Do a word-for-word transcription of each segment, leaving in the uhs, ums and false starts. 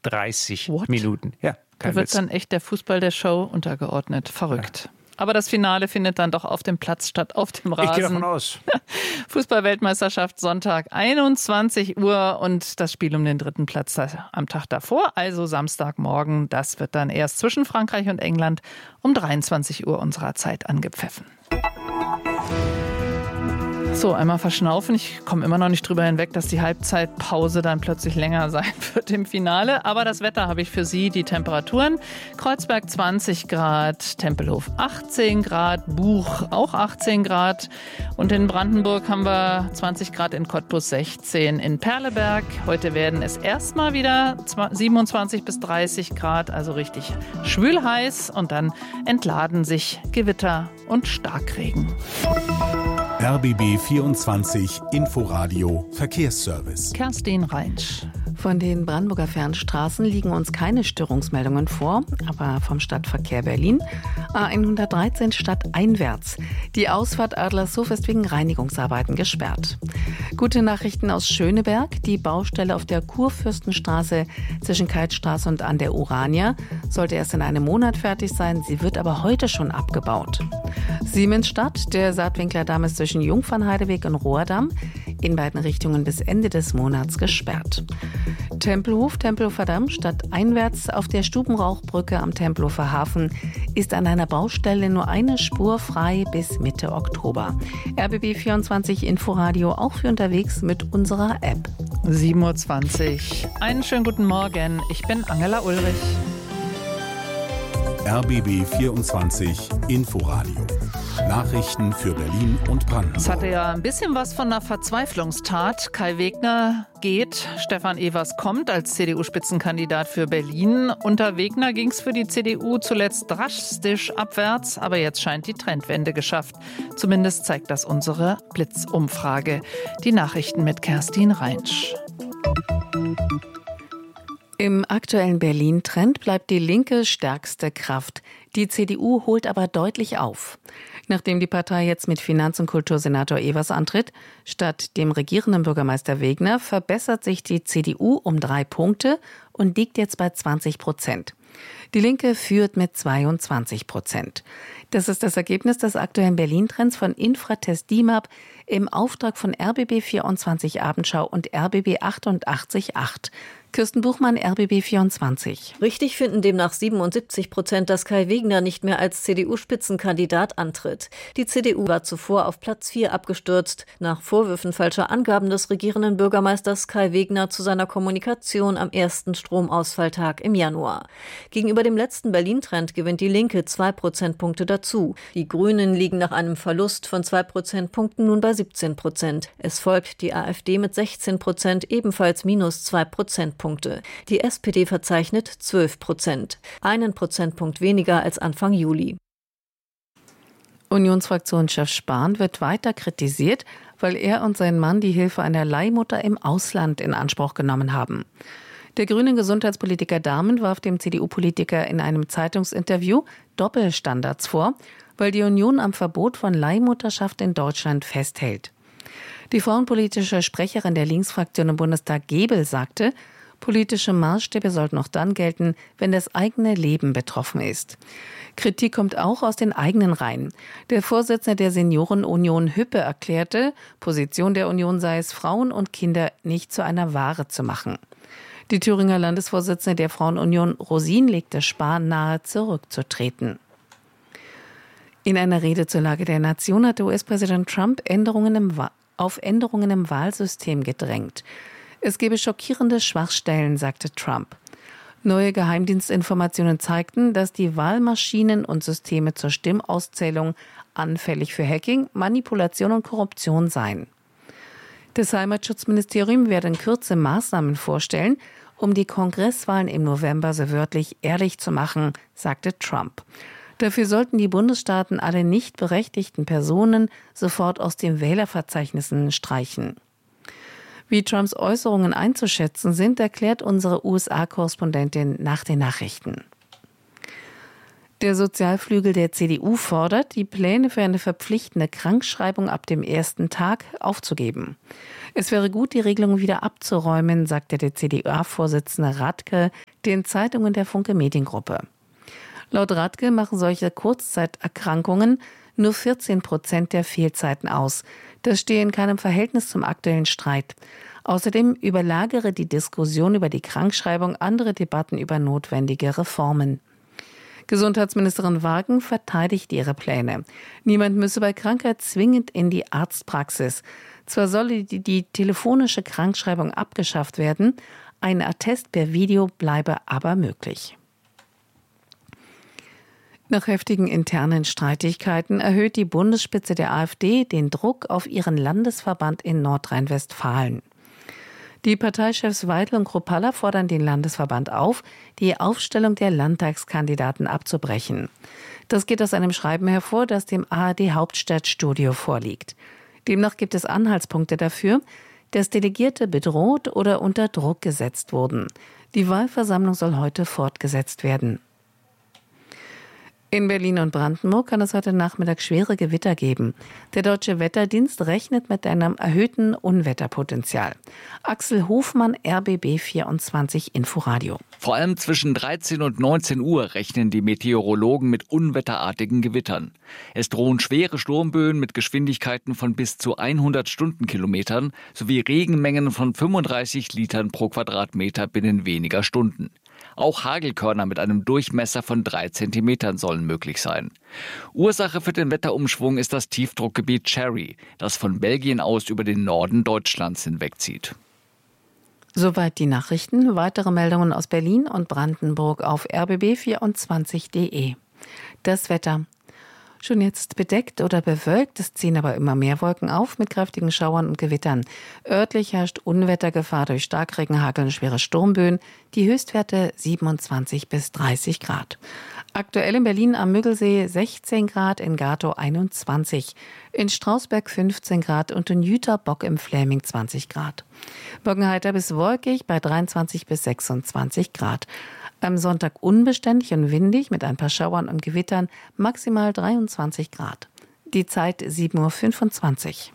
dreißig What? Minuten. Ja, kein Da wird Witz. dann echt der Fußball der Show untergeordnet. Verrückt. Ja. Aber das Finale findet dann doch auf dem Platz statt, auf dem Rasen. Ich gehe davon aus. Fußball-Weltmeisterschaft Sonntag, einundzwanzig Uhr und das Spiel um den dritten Platz am Tag davor, also Samstagmorgen. Das wird dann erst zwischen Frankreich und England um dreiundzwanzig Uhr unserer Zeit angepfiffen. So, einmal verschnaufen. Ich komme immer noch nicht drüber hinweg, dass die Halbzeitpause dann plötzlich länger sein wird im Finale. Aber das Wetter habe ich für Sie. Die Temperaturen: Kreuzberg zwanzig Grad, Tempelhof achtzehn Grad, Buch auch achtzehn Grad. Und in Brandenburg haben wir zwanzig Grad, in Cottbus sechzehn, in Perleberg. Heute werden es erstmal wieder siebenundzwanzig bis dreißig Grad, also richtig schwül heiß. Und dann entladen sich Gewitter und Starkregen. R B B vierundzwanzig Inforadio Verkehrsservice. Kerstin Reinsch. Von den Brandenburger Fernstraßen liegen uns keine Störungsmeldungen vor, aber vom Stadtverkehr Berlin A hundertdreizehn stadteinwärts. Die Ausfahrt Adlershof ist wegen Reinigungsarbeiten gesperrt. Gute Nachrichten aus Schöneberg. Die Baustelle auf der Kurfürstenstraße zwischen Keithstraße und an der Urania sollte erst in einem Monat fertig sein. Sie wird aber heute schon abgebaut. Siemensstadt. Der Saatwinklerdamm ist zwischen Jungfernheideweg und Rohrdamm in beiden Richtungen bis Ende des Monats gesperrt. Tempelhof, Tempelhofer Damm, stadteinwärts auf der Stubenrauchbrücke am Tempelhofer Hafen ist an einer Baustelle nur eine Spur frei bis Mitte Oktober. R B B vierundzwanzig Inforadio auch für unterwegs mit unserer App. sieben Uhr zwanzig. Einen schönen guten Morgen. Ich bin Angela Ulrich. R B B vierundzwanzig Inforadio. Nachrichten für Berlin und Brandenburg. Es hatte ja ein bisschen was von einer Verzweiflungstat. Kai Wegner geht, Stefan Evers kommt als C D U-Spitzenkandidat für Berlin. Unter Wegner ging es für die C D U zuletzt drastisch abwärts, aber jetzt scheint die Trendwende geschafft. Zumindest zeigt das unsere Blitzumfrage. Die Nachrichten mit Kerstin Reinsch. Im aktuellen Berlin-Trend bleibt die Linke stärkste Kraft. Die C D U holt aber deutlich auf. Nachdem die Partei jetzt mit Finanz- und Kultursenator Evers antritt, statt dem regierenden Bürgermeister Wegner, verbessert sich die C D U um drei Punkte und liegt jetzt bei zwanzig Prozent. Die Linke führt mit zweiundzwanzig Prozent. Das ist das Ergebnis des aktuellen Berlin-Trends von Infratest D I M A P im Auftrag von R B B vierundzwanzig Abendschau und R B B achtundachtzig Komma acht. Kirsten Buchmann, R B B vierundzwanzig. Richtig finden demnach siebenundsiebzig Prozent, dass Kai Wegner nicht mehr als C D U-Spitzenkandidat antritt. Die C D U war zuvor auf Platz vier abgestürzt, nach Vorwürfen falscher Angaben des regierenden Bürgermeisters Kai Wegner zu seiner Kommunikation am ersten Stromausfalltag im Januar. Gegenüber dem letzten Berlin-Trend gewinnt die Linke zwei Prozentpunkte dazu. Die Grünen liegen nach einem Verlust von zwei Prozentpunkten nun bei siebzehn Prozent. Es folgt die AfD mit sechzehn Prozent, ebenfalls minus zwei Prozentpunkte. Die S P D verzeichnet zwölf Prozent, einen Prozentpunkt weniger als Anfang Juli. Unionsfraktionschef Spahn wird weiter kritisiert, weil er und sein Mann die Hilfe einer Leihmutter im Ausland in Anspruch genommen haben. Der grüne Gesundheitspolitiker Dahmen warf dem C D U-Politiker in einem Zeitungsinterview Doppelstandards vor, weil die Union am Verbot von Leihmutterschaft in Deutschland festhält. Die frauenpolitische Sprecherin der Linksfraktion im Bundestag Gebel sagte, politische Maßstäbe sollten auch dann gelten, wenn das eigene Leben betroffen ist. Kritik kommt auch aus den eigenen Reihen. Der Vorsitzende der Seniorenunion Hüppe erklärte, Position der Union sei es, Frauen und Kinder nicht zu einer Ware zu machen. Die Thüringer Landesvorsitzende der Frauenunion Rosin legte Spahn nahe, zurückzutreten. In einer Rede zur Lage der Nation hat U S-Präsident Trump Änderungen im Wa- auf Änderungen im Wahlsystem gedrängt. Es gebe schockierende Schwachstellen, sagte Trump. Neue Geheimdienstinformationen zeigten, dass die Wahlmaschinen und Systeme zur Stimmauszählung anfällig für Hacking, Manipulation und Korruption seien. Das Heimatschutzministerium werde in Kürze Maßnahmen vorstellen, um die Kongresswahlen im November so wörtlich ehrlich zu machen, sagte Trump. Dafür sollten die Bundesstaaten alle nicht berechtigten Personen sofort aus den Wählerverzeichnissen streichen. Wie Trumps Äußerungen einzuschätzen sind, erklärt unsere U S A-Korrespondentin nach den Nachrichten. Der Sozialflügel der C D U fordert, die Pläne für eine verpflichtende Krankschreibung ab dem ersten Tag aufzugeben. Es wäre gut, die Regelung wieder abzuräumen, sagte der C D U-Vorsitzende Radke den Zeitungen der Funke Mediengruppe. Laut Radke machen solche Kurzzeiterkrankungen nur vierzehn Prozent der Fehlzeiten aus. Das stehe in keinem Verhältnis zum aktuellen Streit. Außerdem überlagere die Diskussion über die Krankschreibung andere Debatten über notwendige Reformen. Gesundheitsministerin Wagen verteidigt ihre Pläne. Niemand müsse bei Krankheit zwingend in die Arztpraxis. Zwar solle die, die telefonische Krankschreibung abgeschafft werden, ein Attest per Video bleibe aber möglich. Nach heftigen internen Streitigkeiten erhöht die Bundesspitze der AfD den Druck auf ihren Landesverband in Nordrhein-Westfalen. Die Parteichefs Weidel und Kruppalla fordern den Landesverband auf, die Aufstellung der Landtagskandidaten abzubrechen. Das geht aus einem Schreiben hervor, das dem A R D-Hauptstadtstudio vorliegt. Demnach gibt es Anhaltspunkte dafür, dass Delegierte bedroht oder unter Druck gesetzt wurden. Die Wahlversammlung soll heute fortgesetzt werden. In Berlin und Brandenburg kann es heute Nachmittag schwere Gewitter geben. Der Deutsche Wetterdienst rechnet mit einem erhöhten Unwetterpotenzial. Axel Hofmann, R B B vierundzwanzig Inforadio. Vor allem zwischen dreizehn und neunzehn Uhr rechnen die Meteorologen mit unwetterartigen Gewittern. Es drohen schwere Sturmböen mit Geschwindigkeiten von bis zu hundert Stundenkilometern sowie Regenmengen von fünfunddreißig Litern pro Quadratmeter binnen weniger Stunden. Auch Hagelkörner mit einem Durchmesser von drei Zentimetern sollen möglich sein. Ursache für den Wetterumschwung ist das Tiefdruckgebiet Cherry, das von Belgien aus über den Norden Deutschlands hinwegzieht. Soweit die Nachrichten. Weitere Meldungen aus Berlin und Brandenburg auf r b b vierundzwanzig punkt d e. Das Wetter. Schon jetzt bedeckt oder bewölkt, es ziehen aber immer mehr Wolken auf mit kräftigen Schauern und Gewittern. Örtlich herrscht Unwettergefahr durch Starkregen, Hagel und schwere Sturmböen. Die Höchstwerte siebenundzwanzig bis dreißig Grad. Aktuell in Berlin am Müggelsee sechzehn Grad, in Gatow einundzwanzig, in Strausberg fünfzehn Grad und in Jüterbock im Fläming zwanzig Grad. Morgen heiter bis wolkig bei dreiundzwanzig bis sechsundzwanzig Grad. Am Sonntag unbeständig und windig mit ein paar Schauern und Gewittern, maximal dreiundzwanzig Grad. Die Zeit sieben Uhr fünfundzwanzig.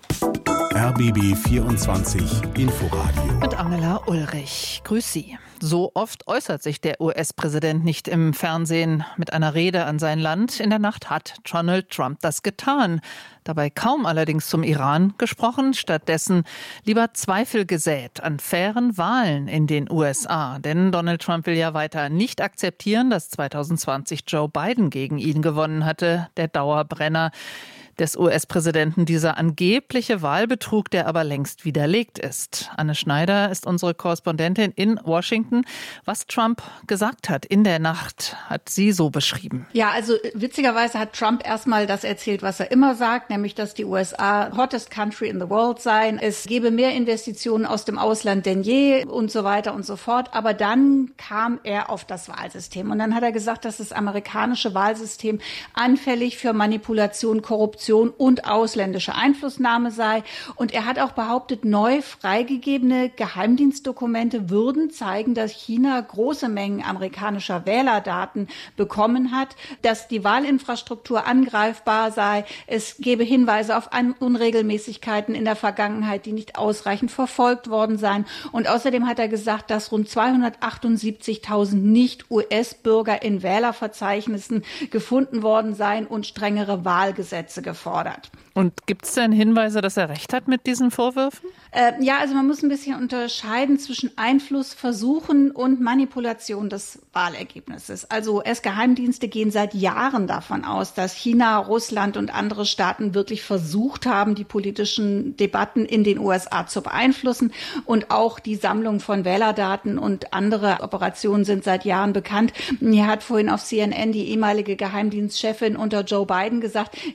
R B B vierundzwanzig Inforadio. Mit Angela Ulrich. Grüß Sie. So oft äußert sich der U S-Präsident nicht im Fernsehen mit einer Rede an sein Land. In der Nacht hat Donald Trump das getan. Dabei kaum allerdings zum Iran gesprochen, stattdessen lieber Zweifel gesät an fairen Wahlen in den U S A. Denn Donald Trump will ja weiter nicht akzeptieren, dass zweitausendzwanzig Joe Biden gegen ihn gewonnen hatte, der Dauerbrenner des U S-Präsidenten, dieser angebliche Wahlbetrug, der aber längst widerlegt ist. Anne Schneider ist unsere Korrespondentin in Washington. Was Trump gesagt hat in der Nacht, hat sie so beschrieben. Ja, also witzigerweise hat Trump erstmal das erzählt, was er immer sagt, nämlich, dass die U S A hottest country in the world seien. Es gebe mehr Investitionen aus dem Ausland denn je und so weiter und so fort. Aber dann kam er auf das Wahlsystem. Und dann hat er gesagt, dass das amerikanische Wahlsystem anfällig für Manipulation, Korruption und ausländische Einflussnahme sei. Und er hat auch behauptet, neu freigegebene Geheimdienstdokumente würden zeigen, dass China große Mengen amerikanischer Wählerdaten bekommen hat, dass die Wahlinfrastruktur angreifbar sei. Es gebe Hinweise auf Unregelmäßigkeiten in der Vergangenheit, die nicht ausreichend verfolgt worden seien. Und außerdem hat er gesagt, dass rund zweihundertachtundsiebzigtausend Nicht-U S-Bürger in Wählerverzeichnissen gefunden worden seien und strengere Wahlgesetze gefordert. Und gibt es denn Hinweise, dass er recht hat mit diesen Vorwürfen? Äh, ja, also man muss ein bisschen unterscheiden zwischen Einflussversuchen und Manipulation des Wahlergebnisses. Also U S-Geheimdienste gehen seit Jahren davon aus, dass China, Russland und andere Staaten wirklich versucht haben, die politischen Debatten in den U S A zu beeinflussen. Und auch die Sammlung von Wählerdaten und andere Operationen sind seit Jahren bekannt. Hier hat vorhin auf C N N die ehemalige Geheimdienstchefin unter Joe Biden gesagt, insbesondere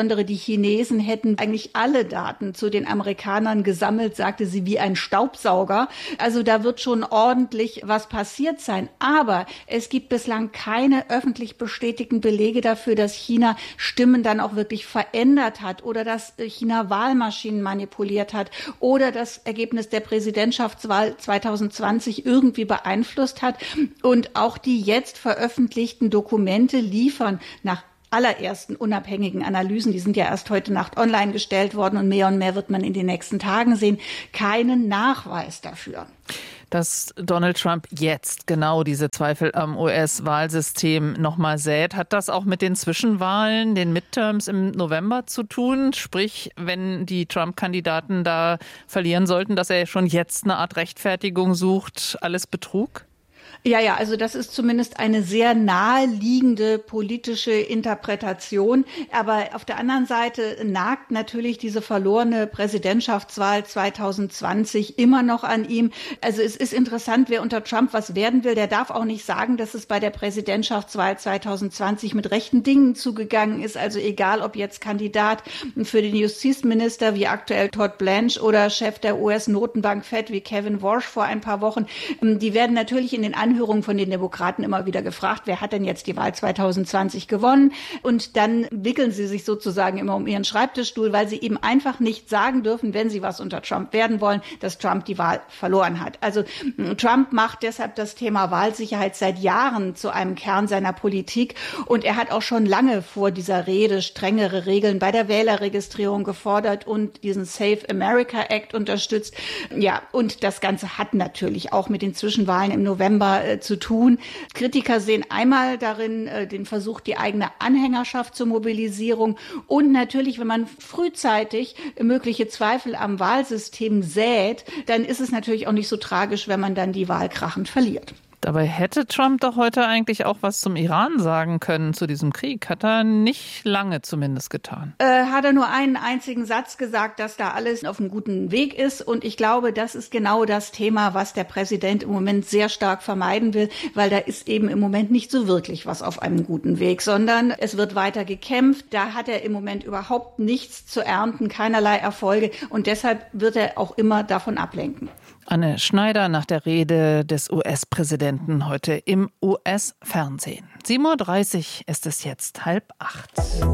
insbesondere die Chinesen hätten eigentlich alle Daten zu den Amerikanern gesammelt, sagte sie, wie ein Staubsauger. Also da wird schon ordentlich was passiert sein. Aber es gibt bislang keine öffentlich bestätigten Belege dafür, dass China Stimmen dann auch wirklich verändert hat oder dass China Wahlmaschinen manipuliert hat oder das Ergebnis der Präsidentschaftswahl zwanzig zwanzig irgendwie beeinflusst hat. Und auch die jetzt veröffentlichten Dokumente liefern nach allerersten unabhängigen Analysen, die sind ja erst heute Nacht online gestellt worden und mehr und mehr wird man in den nächsten Tagen sehen, keinen Nachweis dafür. Dass Donald Trump jetzt genau diese Zweifel am U S-Wahlsystem nochmal sät, hat das auch mit den Zwischenwahlen, den Midterms im November zu tun? Sprich, wenn die Trump-Kandidaten da verlieren sollten, dass er schon jetzt eine Art Rechtfertigung sucht, alles Betrug? Ja, ja, also das ist zumindest eine sehr naheliegende politische Interpretation. Aber auf der anderen Seite nagt natürlich diese verlorene Präsidentschaftswahl zwanzig zwanzig immer noch an ihm. Also es ist interessant, wer unter Trump was werden will, der darf auch nicht sagen, dass es bei der Präsidentschaftswahl zwanzig zwanzig mit rechten Dingen zugegangen ist. Also egal, ob jetzt Kandidat für den Justizminister wie aktuell Todd Blanche oder Chef der U S-Notenbank Fed wie Kevin Warsh vor ein paar Wochen, die werden natürlich in den Anhörungen von den Demokraten immer wieder gefragt, wer hat denn jetzt die Wahl zwanzig zwanzig gewonnen? Und dann wickeln sie sich sozusagen immer um ihren Schreibtischstuhl, weil sie eben einfach nicht sagen dürfen, wenn sie was unter Trump werden wollen, dass Trump die Wahl verloren hat. Also Trump macht deshalb das Thema Wahlsicherheit seit Jahren zu einem Kern seiner Politik. Und er hat auch schon lange vor dieser Rede strengere Regeln bei der Wählerregistrierung gefordert und diesen Save America Act unterstützt. Ja, und das Ganze hat natürlich auch mit den Zwischenwahlen im November äh, zu tun. Kritiker sehen einmal darin äh, den Versuch, die eigene Anhängerschaft zur Mobilisierung und natürlich, wenn man frühzeitig mögliche Zweifel am Wahlsystem sät, dann ist es natürlich auch nicht so tragisch, wenn man dann die Wahl krachend verliert. Dabei hätte Trump doch heute eigentlich auch was zum Iran sagen können, zu diesem Krieg. Hat er nicht lange zumindest getan. Äh, hat er nur einen einzigen Satz gesagt, dass da alles auf einem guten Weg ist. Und ich glaube, das ist genau das Thema, was der Präsident im Moment sehr stark vermeiden will, weil da ist eben im Moment nicht so wirklich was auf einem guten Weg, sondern es wird weiter gekämpft. Da hat er im Moment überhaupt nichts zu ernten, keinerlei Erfolge. Und deshalb wird er auch immer davon ablenken. Anne Schneider nach der Rede des U S-Präsidenten heute im U S-Fernsehen. sieben Uhr dreißig ist es jetzt, halb acht.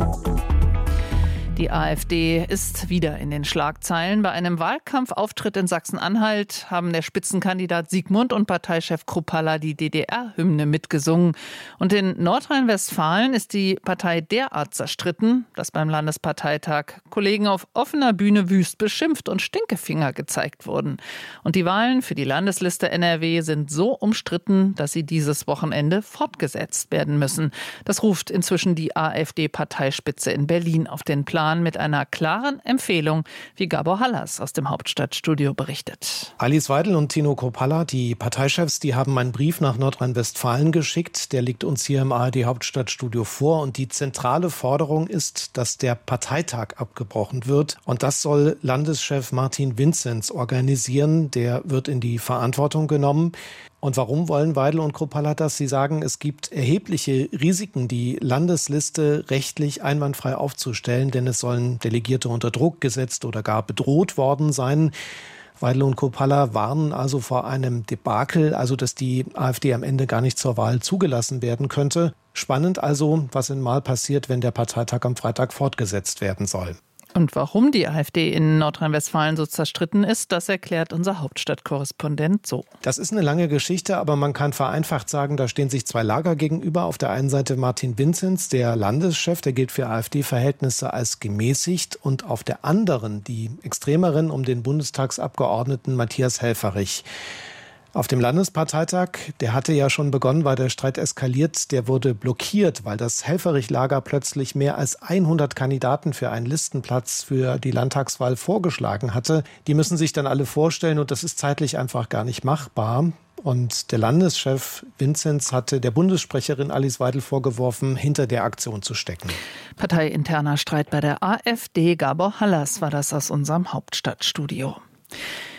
Die AfD ist wieder in den Schlagzeilen. Bei einem Wahlkampfauftritt in Sachsen-Anhalt haben der Spitzenkandidat Sigmund und Parteichef Kruppalla die D D R-Hymne mitgesungen. Und in Nordrhein-Westfalen ist die Partei derart zerstritten, dass beim Landesparteitag Kollegen auf offener Bühne wüst beschimpft und Stinkefinger gezeigt wurden. Und die Wahlen für die Landesliste N R W sind so umstritten, dass sie dieses Wochenende fortgesetzt werden müssen. Das ruft inzwischen die AfD-Parteispitze in Berlin auf den Plan mit einer klaren Empfehlung, wie Gabor Hallas aus dem Hauptstadtstudio berichtet. Alice Weidel und Tino Kruppalla, die Parteichefs, die haben einen Brief nach Nordrhein-Westfalen geschickt. Der liegt uns hier im A R D-Hauptstadtstudio vor. Und die zentrale Forderung ist, dass der Parteitag abgebrochen wird. Und das soll Landeschef Martin Vinzenz organisieren. Der wird in die Verantwortung genommen. Und warum wollen Weidel und Kruppalla das? Sie sagen, es gibt erhebliche Risiken, die Landesliste rechtlich einwandfrei aufzustellen, denn es sollen Delegierte unter Druck gesetzt oder gar bedroht worden sein. Weidel und Kruppalla warnen also vor einem Debakel, also dass die AfD am Ende gar nicht zur Wahl zugelassen werden könnte. Spannend also, was in Mal passiert, wenn der Parteitag am Freitag fortgesetzt werden soll. Und warum die AfD in Nordrhein-Westfalen so zerstritten ist, das erklärt unser Hauptstadtkorrespondent so. Das ist eine lange Geschichte, aber man kann vereinfacht sagen, da stehen sich zwei Lager gegenüber. Auf der einen Seite Martin Vinzenz, der Landeschef, der gilt für AfD-Verhältnisse als gemäßigt. Und auf der anderen die extremeren um den Bundestagsabgeordneten Matthias Helfferich. Auf dem Landesparteitag, der hatte ja schon begonnen, war der Streit eskaliert, der wurde blockiert, weil das Helfferich-Lager plötzlich mehr als hundert Kandidaten für einen Listenplatz für die Landtagswahl vorgeschlagen hatte. Die müssen sich dann alle vorstellen und das ist zeitlich einfach gar nicht machbar. Und der Landeschef Vinzenz hatte der Bundessprecherin Alice Weidel vorgeworfen, hinter der Aktion zu stecken. Parteiinterner Streit bei der AfD. Gabor Hallas war das aus unserem Hauptstadtstudio.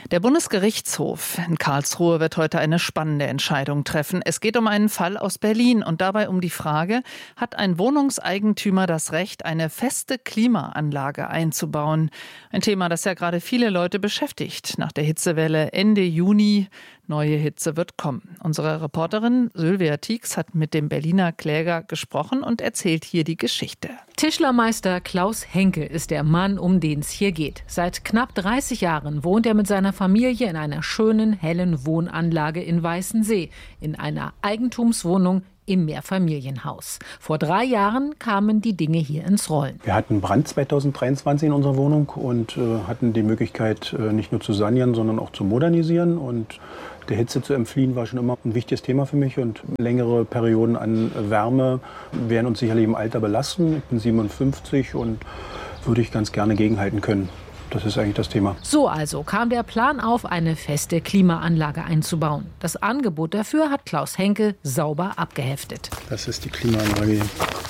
Der Bundesgerichtshof in Karlsruhe wird heute eine spannende Entscheidung treffen. Es geht um einen Fall aus Berlin und dabei um die Frage, hat ein Wohnungseigentümer das Recht, eine feste Klimaanlage einzubauen? Ein Thema, das ja gerade viele Leute beschäftigt. Nach der Hitzewelle Ende Juni, neue Hitze wird kommen. Unsere Reporterin Sylvia Tieks hat mit dem Berliner Kläger gesprochen und erzählt hier die Geschichte. Tischlermeister Klaus Henke ist der Mann, um den es hier geht. Seit knapp dreißig Jahren wohnt er mit seiner Familie in einer schönen, hellen Wohnanlage in Weißensee, in einer Eigentumswohnung im Mehrfamilienhaus. Vor drei Jahren kamen die Dinge hier ins Rollen. Wir hatten Brand zweitausenddreiundzwanzig in unserer Wohnung und äh, hatten die Möglichkeit, äh, nicht nur zu sanieren, sondern auch zu modernisieren. Und der Hitze zu entfliehen war schon immer ein wichtiges Thema für mich. Und längere Perioden an Wärme werden uns sicherlich im Alter belasten. Ich bin siebenundfünfzig und würde ich ganz gerne gegenhalten können. Das ist eigentlich das Thema. So also kam der Plan auf, eine feste Klimaanlage einzubauen. Das Angebot dafür hat Klaus Henke sauber abgeheftet. Das ist die Klimaanlage.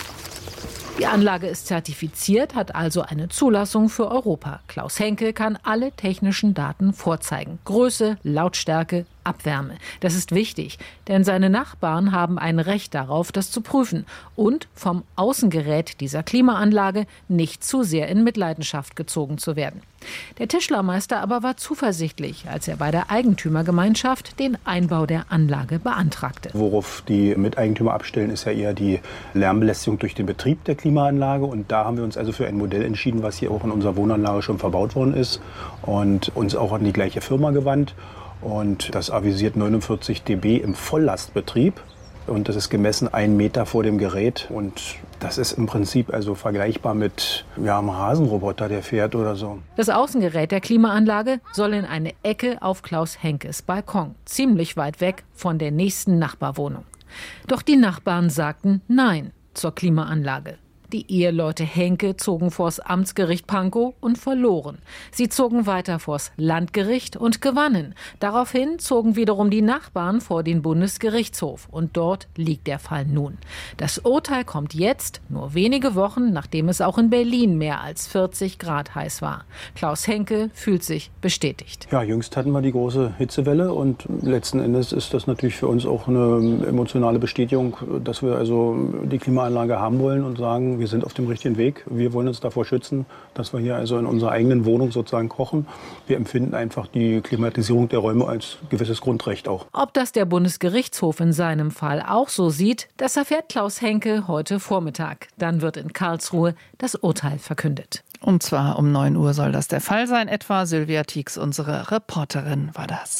Die Anlage ist zertifiziert, hat also eine Zulassung für Europa. Klaus Henke kann alle technischen Daten vorzeigen. Größe, Lautstärke, Abwärme. Das ist wichtig, denn seine Nachbarn haben ein Recht darauf, das zu prüfen und vom Außengerät dieser Klimaanlage nicht zu sehr in Mitleidenschaft gezogen zu werden. Der Tischlermeister aber war zuversichtlich, als er bei der Eigentümergemeinschaft den Einbau der Anlage beantragte. Worauf die Miteigentümer abstellen, ist ja eher die Lärmbelästigung durch den Betrieb der Klimaanlage. Und da haben wir uns also für ein Modell entschieden, was hier auch in unserer Wohnanlage schon verbaut worden ist und uns auch an die gleiche Firma gewandt. Und das avisiert neunundvierzig Dezibel im Volllastbetrieb. Und das ist gemessen einen Meter vor dem Gerät. Und das ist im Prinzip also vergleichbar mit ja, einem Rasenroboter, der fährt oder so. Das Außengerät der Klimaanlage soll in eine Ecke auf Klaus Henkes Balkon, ziemlich weit weg von der nächsten Nachbarwohnung. Doch die Nachbarn sagten Nein zur Klimaanlage. Die Eheleute Henke zogen vors Amtsgericht Pankow und verloren. Sie zogen weiter vors Landgericht und gewannen. Daraufhin zogen wiederum die Nachbarn vor den Bundesgerichtshof. Und dort liegt der Fall nun. Das Urteil kommt jetzt, nur wenige Wochen, nachdem es auch in Berlin mehr als vierzig Grad heiß war. Klaus Henke fühlt sich bestätigt. Ja, jüngst hatten wir die große Hitzewelle und letzten Endes ist das natürlich für uns auch eine emotionale Bestätigung, dass wir also die Klimaanlage haben wollen und sagen, wir sind auf dem richtigen Weg. Wir wollen uns davor schützen, dass wir hier also in unserer eigenen Wohnung sozusagen kochen. Wir empfinden einfach die Klimatisierung der Räume als gewisses Grundrecht auch. Ob das der Bundesgerichtshof in seinem Fall auch so sieht, das erfährt Klaus Henke heute Vormittag. Dann wird in Karlsruhe das Urteil verkündet. Und zwar um neun Uhr soll das der Fall sein. Etwa Sylvia Tieks, unsere Reporterin, war das.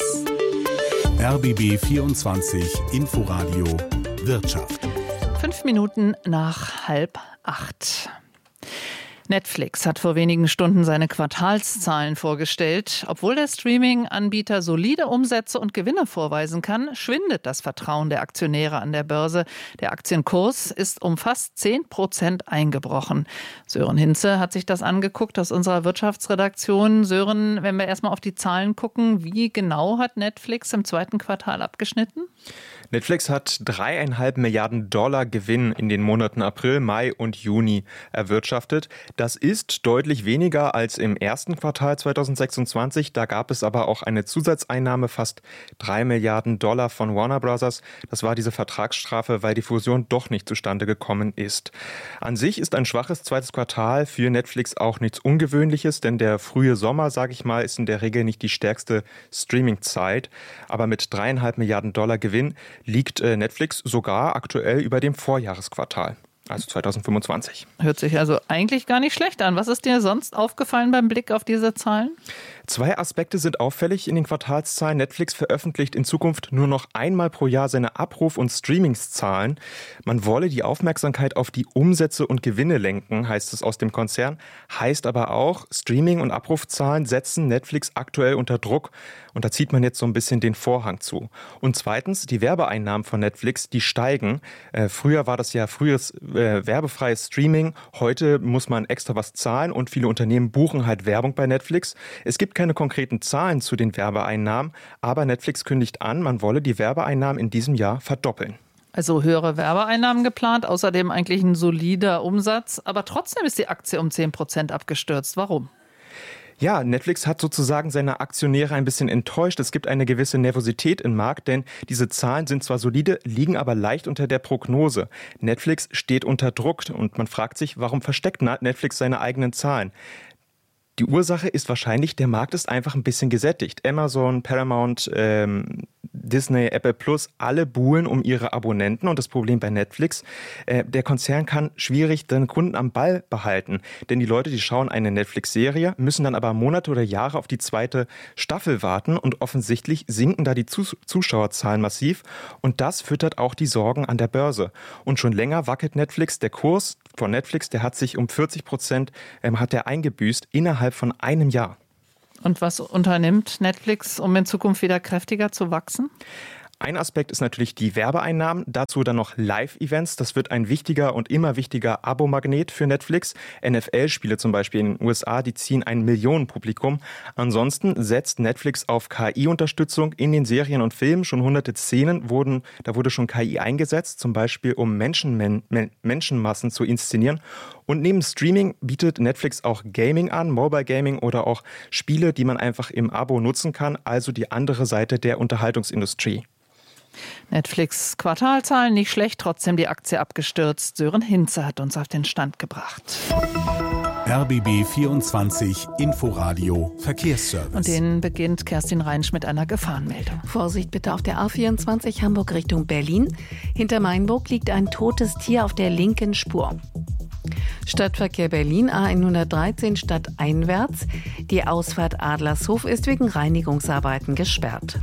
R B B vierundzwanzig Inforadio Wirtschaft. Fünf Minuten nach halb acht. Netflix hat vor wenigen Stunden seine Quartalszahlen vorgestellt. Obwohl der Streaming-Anbieter solide Umsätze und Gewinne vorweisen kann, schwindet das Vertrauen der Aktionäre an der Börse. Der Aktienkurs ist um fast zehn Prozent eingebrochen. Sören Hinze hat sich das angeguckt aus unserer Wirtschaftsredaktion. Sören, wenn wir erstmal auf die Zahlen gucken, wie genau hat Netflix im zweiten Quartal abgeschnitten? Netflix hat dreieinhalb Milliarden Dollar Gewinn in den Monaten April, Mai und Juni erwirtschaftet. Das ist deutlich weniger als im ersten Quartal zweitausendsechsundzwanzig. Da gab es aber auch eine Zusatzeinnahme, fast drei Milliarden Dollar von Warner Bros. Das war diese Vertragsstrafe, weil die Fusion doch nicht zustande gekommen ist. An sich ist ein schwaches zweites Quartal für Netflix auch nichts Ungewöhnliches, denn der frühe Sommer, sage ich mal, ist in der Regel nicht die stärkste Streaming-Zeit. Aber mit dreieinhalb Milliarden Dollar Gewinn liegt Netflix sogar aktuell über dem Vorjahresquartal, also zweitausendfünfundzwanzig. Hört sich also eigentlich gar nicht schlecht an. Was ist dir sonst aufgefallen beim Blick auf diese Zahlen? Zwei Aspekte sind auffällig in den Quartalszahlen. Netflix veröffentlicht in Zukunft nur noch einmal pro Jahr seine Abruf- und Streamingszahlen. Man wolle die Aufmerksamkeit auf die Umsätze und Gewinne lenken, heißt es aus dem Konzern. Heißt aber auch, Streaming- und Abrufzahlen setzen Netflix aktuell unter Druck. Und da zieht man jetzt so ein bisschen den Vorhang zu. Und zweitens, die Werbeeinnahmen von Netflix, die steigen. Äh, früher war das ja frühes äh, werbefreies Streaming. Heute muss man extra was zahlen und viele Unternehmen buchen halt Werbung bei Netflix. Es gibt keine konkreten Zahlen zu den Werbeeinnahmen, aber Netflix kündigt an, man wolle die Werbeeinnahmen in diesem Jahr verdoppeln. Also höhere Werbeeinnahmen geplant, außerdem eigentlich ein solider Umsatz, aber trotzdem ist die Aktie um zehn Prozent abgestürzt. Warum? Ja, Netflix hat sozusagen seine Aktionäre ein bisschen enttäuscht. Es gibt eine gewisse Nervosität im Markt, denn diese Zahlen sind zwar solide, liegen aber leicht unter der Prognose. Netflix steht unter Druck und man fragt sich, warum versteckt Netflix seine eigenen Zahlen? Die Ursache ist wahrscheinlich, der Markt ist einfach ein bisschen gesättigt. Amazon, Paramount, ähm, Disney, Apple Plus, alle buhlen um ihre Abonnenten. Und das Problem bei Netflix, äh, der Konzern kann schwierig den Kunden am Ball behalten. Denn die Leute, die schauen eine Netflix-Serie, müssen dann aber Monate oder Jahre auf die zweite Staffel warten. Und offensichtlich sinken da die Zus- Zuschauerzahlen massiv. Und das füttert auch die Sorgen an der Börse. Und schon länger wackelt Netflix. Der Kurs von Netflix, der hat sich um vierzig Prozent ähm, hat der eingebüßt innerhalb von einem Jahr. Und was unternimmt Netflix, um in Zukunft wieder kräftiger zu wachsen? Ein Aspekt ist natürlich die Werbeeinnahmen, dazu dann noch Live-Events. Das wird ein wichtiger und immer wichtiger Abomagnet für Netflix. N F L-Spiele zum Beispiel in den U S A, die ziehen ein Millionenpublikum. Ansonsten setzt Netflix auf K I-Unterstützung in den Serien und Filmen. Schon hunderte Szenen wurden, da wurde schon K I eingesetzt, zum Beispiel um Menschen, Men, Menschenmassen zu inszenieren. Und neben Streaming bietet Netflix auch Gaming an, Mobile Gaming oder auch Spiele, die man einfach im Abo nutzen kann, also die andere Seite der Unterhaltungsindustrie. Netflix Quartalzahlen nicht schlecht, trotzdem die Aktie abgestürzt. Sören Hinze hat uns auf den Stand gebracht. R B B vierundzwanzig Inforadio Verkehrsservice. Und den beginnt Kerstin Reinsch mit einer Gefahrenmeldung. Vorsicht bitte auf der A vierundzwanzig Hamburg Richtung Berlin. Hinter Mainburg liegt ein totes Tier auf der linken Spur. Stadtverkehr Berlin A hundertdreizehn stadteinwärts. Die Ausfahrt Adlershof ist wegen Reinigungsarbeiten gesperrt.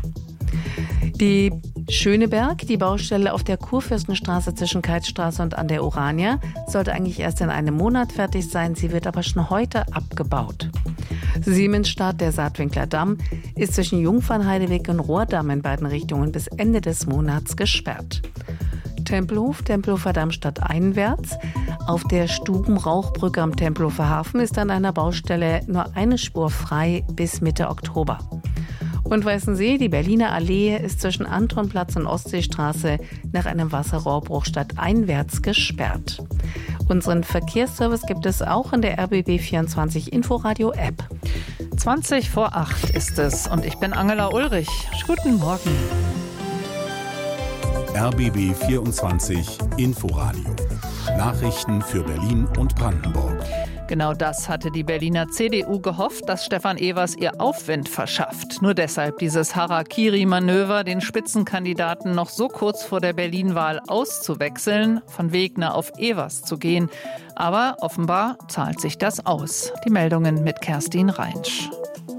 Die Schöneberg, die Baustelle auf der Kurfürstenstraße zwischen Keithstraße und an der Urania, sollte eigentlich erst in einem Monat fertig sein. Sie wird aber schon heute abgebaut. Siemensstadt, der Saatwinkler Damm, ist zwischen Jungfernheideweg und Rohrdamm in beiden Richtungen bis Ende des Monats gesperrt. Tempelhof, Tempelhofer Damm stadteinwärts. Auf der Stubenrauchbrücke am Tempelhofer Hafen ist an einer Baustelle nur eine Spur frei bis Mitte Oktober. Und Weißensee, die Berliner Allee, ist zwischen Antonplatz und Ostseestraße nach einem Wasserrohrbruch stadteinwärts gesperrt. Unseren Verkehrsservice gibt es auch in der R B B vierundzwanzig Inforadio App. zwanzig vor acht ist es und ich bin Angela Ulrich. Guten Morgen. R B B vierundzwanzig Inforadio. Nachrichten für Berlin und Brandenburg. Genau das hatte die Berliner C D U gehofft, dass Stefan Evers ihr Aufwind verschafft. Nur deshalb dieses Harakiri-Manöver, den Spitzenkandidaten noch so kurz vor der Berlin-Wahl auszuwechseln, von Wegner auf Evers zu gehen. Aber offenbar zahlt sich das aus. Die Meldungen mit Kerstin Reinsch.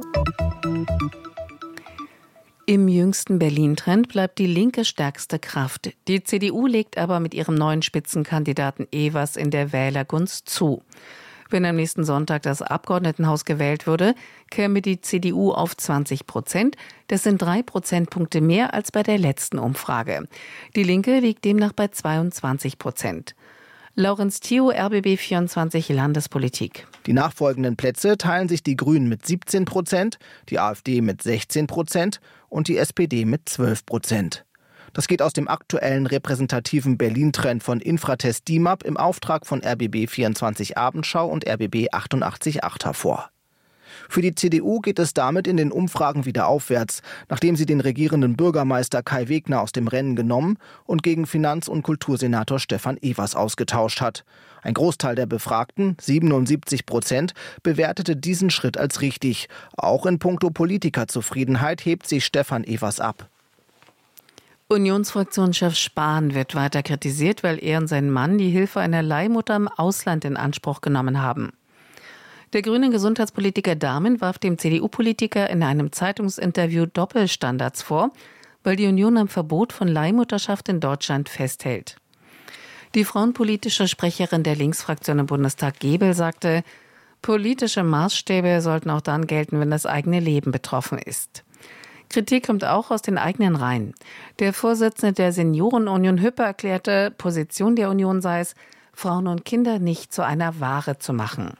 Im jüngsten Berlin-Trend bleibt die Linke stärkste Kraft. Die C D U legt aber mit ihrem neuen Spitzenkandidaten Evers in der Wählergunst zu. Wenn am nächsten Sonntag das Abgeordnetenhaus gewählt würde, käme die C D U auf zwanzig Prozent. Das sind drei Prozentpunkte mehr als bei der letzten Umfrage. Die Linke liegt demnach bei zweiundzwanzig Prozent. Laurenz Thio, R B B vierundzwanzig Landespolitik. Die nachfolgenden Plätze teilen sich die Grünen mit siebzehn Prozent, die AfD mit sechzehn Prozent und die S P D mit zwölf Prozent. Das geht aus dem aktuellen repräsentativen Berlin-Trend von Infratest D I M A P im Auftrag von R B B vierundzwanzig Abendschau und R B B achtundachtzig Komma acht hervor. Für die C D U geht es damit in den Umfragen wieder aufwärts, nachdem sie den regierenden Bürgermeister Kai Wegner aus dem Rennen genommen und gegen Finanz- und Kultursenator Stefan Evers ausgetauscht hat. Ein Großteil der Befragten, siebenundsiebzig Prozent, bewertete diesen Schritt als richtig. Auch in puncto Politikerzufriedenheit hebt sich Stefan Evers ab. Unionsfraktionschef Spahn wird weiter kritisiert, weil er und sein Mann die Hilfe einer Leihmutter im Ausland in Anspruch genommen haben. Der grüne Gesundheitspolitiker Dahmen warf dem C D U-Politiker in einem Zeitungsinterview Doppelstandards vor, weil die Union am Verbot von Leihmutterschaft in Deutschland festhält. Die frauenpolitische Sprecherin der Linksfraktion im Bundestag Gebel sagte, politische Maßstäbe sollten auch dann gelten, wenn das eigene Leben betroffen ist. Kritik kommt auch aus den eigenen Reihen. Der Vorsitzende der Seniorenunion Hüppe erklärte, Position der Union sei es, Frauen und Kinder nicht zu einer Ware zu machen.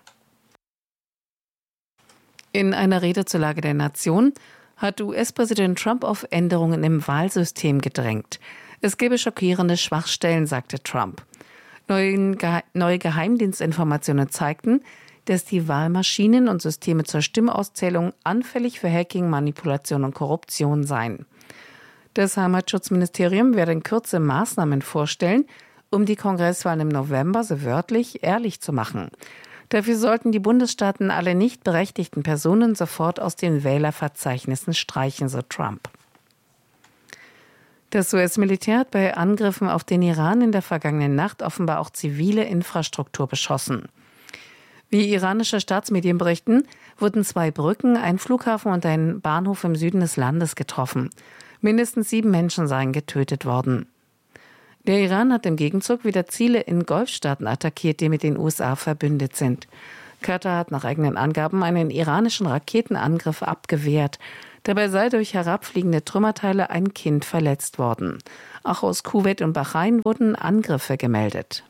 In einer Rede zur Lage der Nation hat U S-Präsident Trump auf Änderungen im Wahlsystem gedrängt. Es gebe schockierende Schwachstellen, sagte Trump. Neue Geheimdienstinformationen zeigten, dass die Wahlmaschinen und Systeme zur Stimmauszählung anfällig für Hacking, Manipulation und Korruption seien. Das Heimatschutzministerium werde in Kürze Maßnahmen vorstellen, um die Kongresswahlen im November so wörtlich ehrlich zu machen. Dafür sollten die Bundesstaaten alle nicht berechtigten Personen sofort aus den Wählerverzeichnissen streichen, so Trump. Das U S-Militär hat bei Angriffen auf den Iran in der vergangenen Nacht offenbar auch zivile Infrastruktur beschossen. Wie iranische Staatsmedien berichten, wurden zwei Brücken, ein Flughafen und ein Bahnhof im Süden des Landes getroffen. Mindestens sieben Menschen seien getötet worden. Der Iran hat im Gegenzug wieder Ziele in Golfstaaten attackiert, die mit den U S A verbündet sind. Katar hat nach eigenen Angaben einen iranischen Raketenangriff abgewehrt. Dabei sei durch herabfliegende Trümmerteile ein Kind verletzt worden. Auch aus Kuwait und Bahrain wurden Angriffe gemeldet.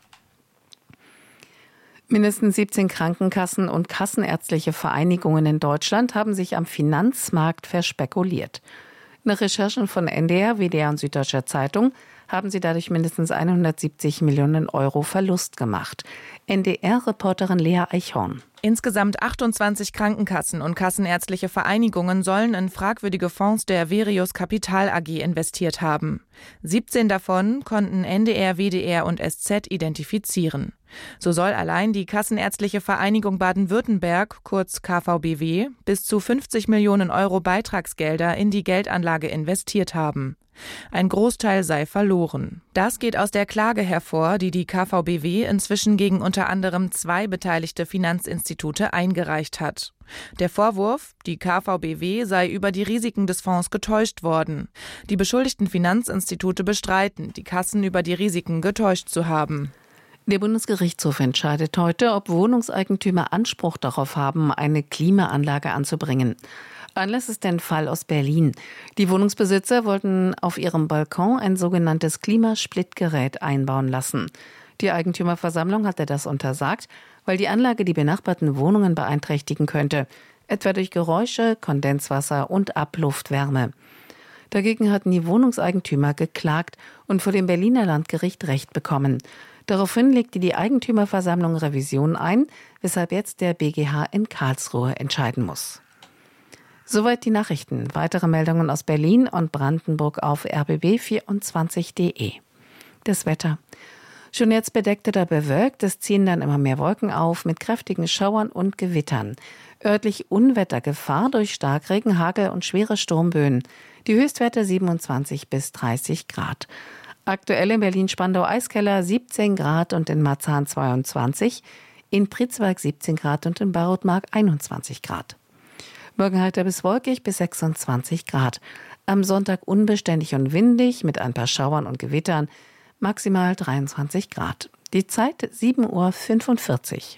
Mindestens siebzehn Krankenkassen und kassenärztliche Vereinigungen in Deutschland haben sich am Finanzmarkt verspekuliert. Nach Recherchen von N D R, W D R und Süddeutscher Zeitung haben sie dadurch mindestens hundertsiebzig Millionen Euro Verlust gemacht. N D R-Reporterin Lea Eichhorn. Insgesamt achtundzwanzig Krankenkassen und kassenärztliche Vereinigungen sollen in fragwürdige Fonds der Verius Kapital A G investiert haben. siebzehn davon konnten N D R, W D R und S Z identifizieren. So soll allein die Kassenärztliche Vereinigung Baden-Württemberg, kurz K V B W, bis zu fünfzig Millionen Euro Beitragsgelder in die Geldanlage investiert haben. Ein Großteil sei verloren. Das geht aus der Klage hervor, die die K V B W inzwischen gegen unter anderem zwei beteiligte Finanzinstitute eingereicht hat. Der Vorwurf, die K V B W sei über die Risiken des Fonds getäuscht worden. Die beschuldigten Finanzinstitute bestreiten, die Kassen über die Risiken getäuscht zu haben. Der Bundesgerichtshof entscheidet heute, ob Wohnungseigentümer Anspruch darauf haben, eine Klimaanlage anzubringen. Anlass ist ein Fall aus Berlin. Die Wohnungsbesitzer wollten auf ihrem Balkon ein sogenanntes Klimasplittgerät einbauen lassen. Die Eigentümerversammlung hatte das untersagt, weil die Anlage die benachbarten Wohnungen beeinträchtigen könnte, etwa durch Geräusche, Kondenswasser und Abluftwärme. Dagegen hatten die Wohnungseigentümer geklagt und vor dem Berliner Landgericht Recht bekommen. Daraufhin legte die Eigentümerversammlung Revision ein, weshalb jetzt der B G H in Karlsruhe entscheiden muss. Soweit die Nachrichten. Weitere Meldungen aus Berlin und Brandenburg auf r b b vierundzwanzig punkt de. Das Wetter. Schon jetzt bedeckt oder bewölkt, es ziehen dann immer mehr Wolken auf mit kräftigen Schauern und Gewittern. Örtlich Unwettergefahr durch Starkregen, Hagel und schwere Sturmböen. Die Höchstwerte siebenundzwanzig bis dreißig Grad. Aktuell in Berlin-Spandau-Eiskeller siebzehn Grad und in Marzahn zweiundzwanzig, in Pritzwalk siebzehn Grad und in Barotmark einundzwanzig Grad. Morgen heiter bis wolkig bis sechsundzwanzig Grad. Am Sonntag unbeständig und windig mit ein paar Schauern und Gewittern, maximal dreiundzwanzig Grad. Die Zeit sieben Uhr fünfundvierzig.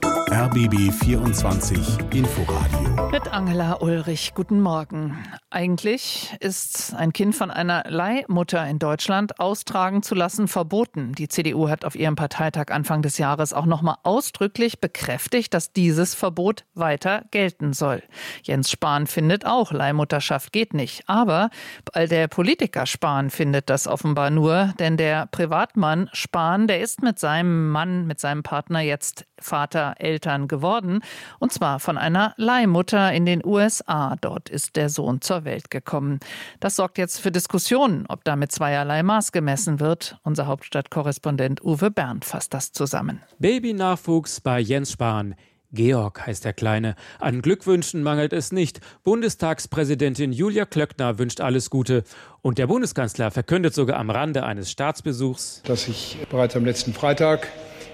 R B B vierundzwanzig Inforadio. Mit Angela Ulrich. Guten Morgen. Eigentlich ist ein Kind von einer Leihmutter in Deutschland austragen zu lassen verboten. Die C D U hat auf ihrem Parteitag Anfang des Jahres auch noch mal ausdrücklich bekräftigt, dass dieses Verbot weiter gelten soll. Jens Spahn findet auch, Leihmutterschaft geht nicht. Aber der Politiker Spahn findet das offenbar nur, denn der Privatmann Spahn, der ist mit seinem Mann, mit seinem Partner jetzt Vater, Eltern geworden. Und zwar von einer Leihmutter in den U S A. Dort ist der Sohn zur Welt gekommen. Das sorgt jetzt für Diskussionen, ob damit zweierlei Maß gemessen wird. Unser Hauptstadtkorrespondent Uwe Bernd fasst das zusammen. Babynachwuchs bei Jens Spahn. Georg heißt der Kleine. An Glückwünschen mangelt es nicht. Bundestagspräsidentin Julia Klöckner wünscht alles Gute. Und der Bundeskanzler verkündet sogar am Rande eines Staatsbesuchs, dass ich bereits am letzten Freitag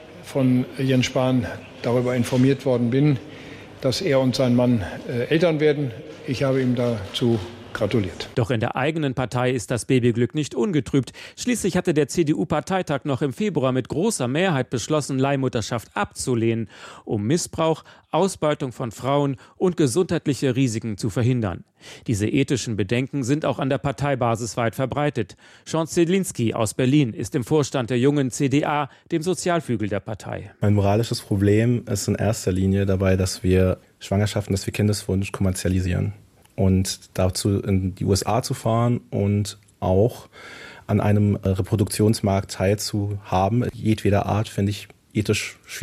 von Jens Spahn darüber informiert worden bin, dass er und sein Mann äh, Eltern werden. Ich habe ihm dazu gratuliert. Doch in der eigenen Partei ist das Babyglück nicht ungetrübt. Schließlich hatte der C D U-Parteitag noch im Februar mit großer Mehrheit beschlossen, Leihmutterschaft abzulehnen, um Missbrauch, Ausbeutung von Frauen und gesundheitliche Risiken zu verhindern. Diese ethischen Bedenken sind auch an der Parteibasis weit verbreitet. Sean Zedlinski aus Berlin ist im Vorstand der jungen C D A, dem Sozialflügel der Partei. Ein moralisches Problem ist in erster Linie dabei, dass wir Schwangerschaften, dass wir Kindeswunsch kommerzialisieren. Und dazu in die U S A zu fahren und auch an einem Reproduktionsmarkt teilzuhaben, jedweder Art, finde ich ethisch schwierig.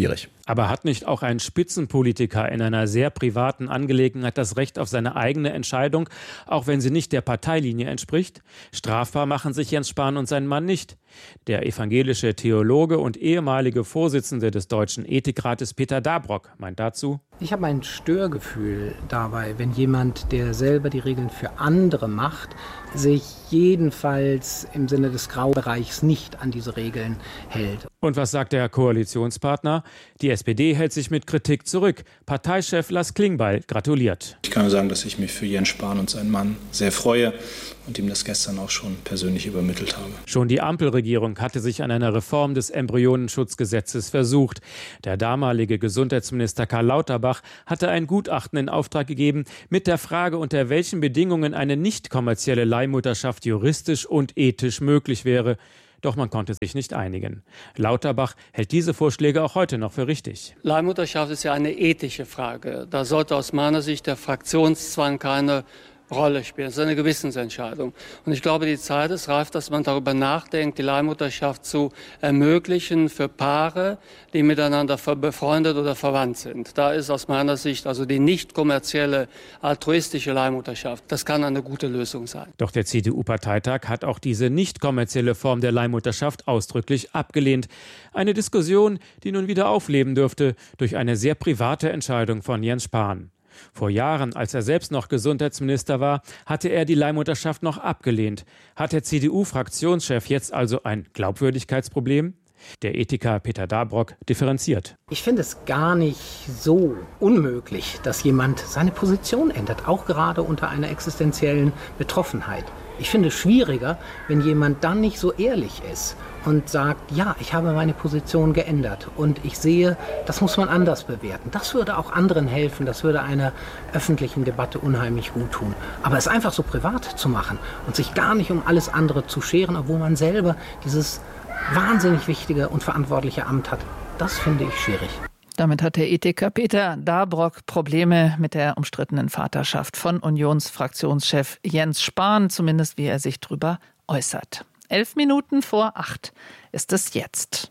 Aber hat nicht auch ein Spitzenpolitiker in einer sehr privaten Angelegenheit das Recht auf seine eigene Entscheidung, auch wenn sie nicht der Parteilinie entspricht? Strafbar machen sich Jens Spahn und sein Mann nicht. Der evangelische Theologe und ehemalige Vorsitzende des Deutschen Ethikrates Peter Dabrock meint dazu: Ich habe ein Störgefühl dabei, wenn jemand, der selber die Regeln für andere macht, sich jedenfalls im Sinne des Graubereichs nicht an diese Regeln hält. Und was sagt der Koalitionspartner? Die S P D hält sich mit Kritik zurück. Parteichef Lars Klingbeil gratuliert. Ich kann nur sagen, dass ich mich für Jens Spahn und seinen Mann sehr freue und ihm das gestern auch schon persönlich übermittelt habe. Schon die Ampelregierung hatte sich an einer Reform des Embryonenschutzgesetzes versucht. Der damalige Gesundheitsminister Karl Lauterbach hatte ein Gutachten in Auftrag gegeben mit der Frage, unter welchen Bedingungen eine nicht kommerzielle Leihmutterschaft juristisch und ethisch möglich wäre. Doch man konnte sich nicht einigen. Lauterbach hält diese Vorschläge auch heute noch für richtig. Leihmutterschaft ist ja eine ethische Frage. Da sollte aus meiner Sicht der Fraktionszwang keine Rolle spielen. Das ist eine Gewissensentscheidung. Und ich glaube, die Zeit ist reif, dass man darüber nachdenkt, die Leihmutterschaft zu ermöglichen für Paare, die miteinander befreundet oder verwandt sind. Da ist aus meiner Sicht also die nicht kommerzielle, altruistische Leihmutterschaft. Das kann eine gute Lösung sein. Doch der C D U-Parteitag hat auch diese nicht kommerzielle Form der Leihmutterschaft ausdrücklich abgelehnt. Eine Diskussion, die nun wieder aufleben dürfte durch eine sehr private Entscheidung von Jens Spahn. Vor Jahren, als er selbst noch Gesundheitsminister war, hatte er die Leihmutterschaft noch abgelehnt. Hat der C D U-Fraktionschef jetzt also ein Glaubwürdigkeitsproblem? Der Ethiker Peter Dabrock differenziert. Ich finde es gar nicht so unmöglich, dass jemand seine Position ändert, auch gerade unter einer existenziellen Betroffenheit. Ich finde es schwieriger, wenn jemand dann nicht so ehrlich ist und sagt, ja, ich habe meine Position geändert und ich sehe, das muss man anders bewerten. Das würde auch anderen helfen, das würde einer öffentlichen Debatte unheimlich gut tun. Aber es einfach so privat zu machen und sich gar nicht um alles andere zu scheren, obwohl man selber dieses wahnsinnig wichtige und verantwortliche Amt hat, das finde ich schwierig. Damit hat der Ethiker Peter Dabrock Probleme mit der umstrittenen Vaterschaft von Unionsfraktionschef Jens Spahn, zumindest wie er sich darüber äußert. Elf Minuten vor acht ist es jetzt.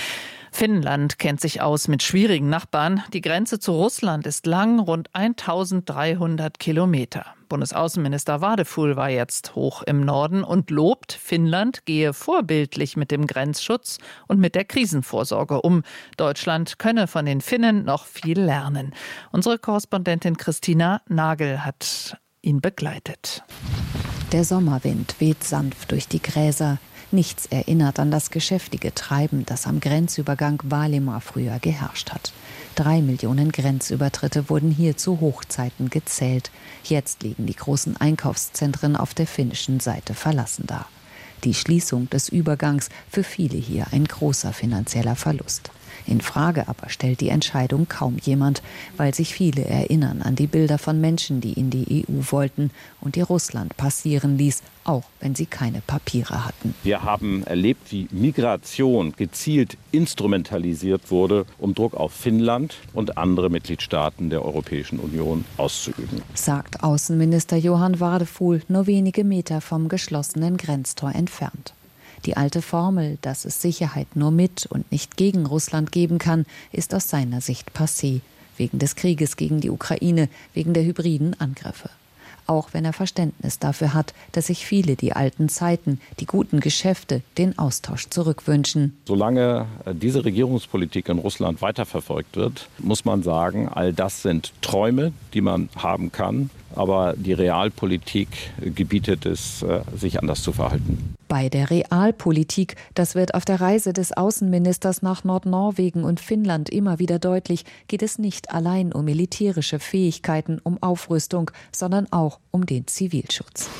Finnland kennt sich aus mit schwierigen Nachbarn. Die Grenze zu Russland ist lang, rund eintausenddreihundert Kilometer. Bundesaußenminister Vardeful war jetzt hoch im Norden und lobt, Finnland gehe vorbildlich mit dem Grenzschutz und mit der Krisenvorsorge um. Deutschland könne von den Finnen noch viel lernen. Unsere Korrespondentin Christina Nagel hat ihn begleitet. Der Sommerwind weht sanft durch die Gräser. Nichts erinnert an das geschäftige Treiben, das am Grenzübergang Vaalimaa früher geherrscht hat. Drei Millionen Grenzübertritte wurden hier zu Hochzeiten gezählt. Jetzt liegen die großen Einkaufszentren auf der finnischen Seite verlassen da. Die Schließung des Übergangs für viele hier ein großer finanzieller Verlust. In Frage aber stellt die Entscheidung kaum jemand, weil sich viele erinnern an die Bilder von Menschen, die in die E U wollten und die Russland passieren ließ, auch wenn sie keine Papiere hatten. Wir haben erlebt, wie Migration gezielt instrumentalisiert wurde, um Druck auf Finnland und andere Mitgliedstaaten der Europäischen Union auszuüben. Sagt Außenminister Johan Vardeful, nur wenige Meter vom geschlossenen Grenztor entfernt. Die alte Formel, dass es Sicherheit nur mit und nicht gegen Russland geben kann, ist aus seiner Sicht passé. Wegen des Krieges gegen die Ukraine, wegen der hybriden Angriffe. Auch wenn er Verständnis dafür hat, dass sich viele die alten Zeiten, die guten Geschäfte, den Austausch zurückwünschen. Solange diese Regierungspolitik in Russland weiterverfolgt wird, muss man sagen, all das sind Träume, die man haben kann. Aber die Realpolitik gebietet es, sich anders zu verhalten. Bei der Realpolitik, das wird auf der Reise des Außenministers nach Nordnorwegen und Finnland immer wieder deutlich, geht es nicht allein um militärische Fähigkeiten, um Aufrüstung, sondern auch um den Zivilschutz.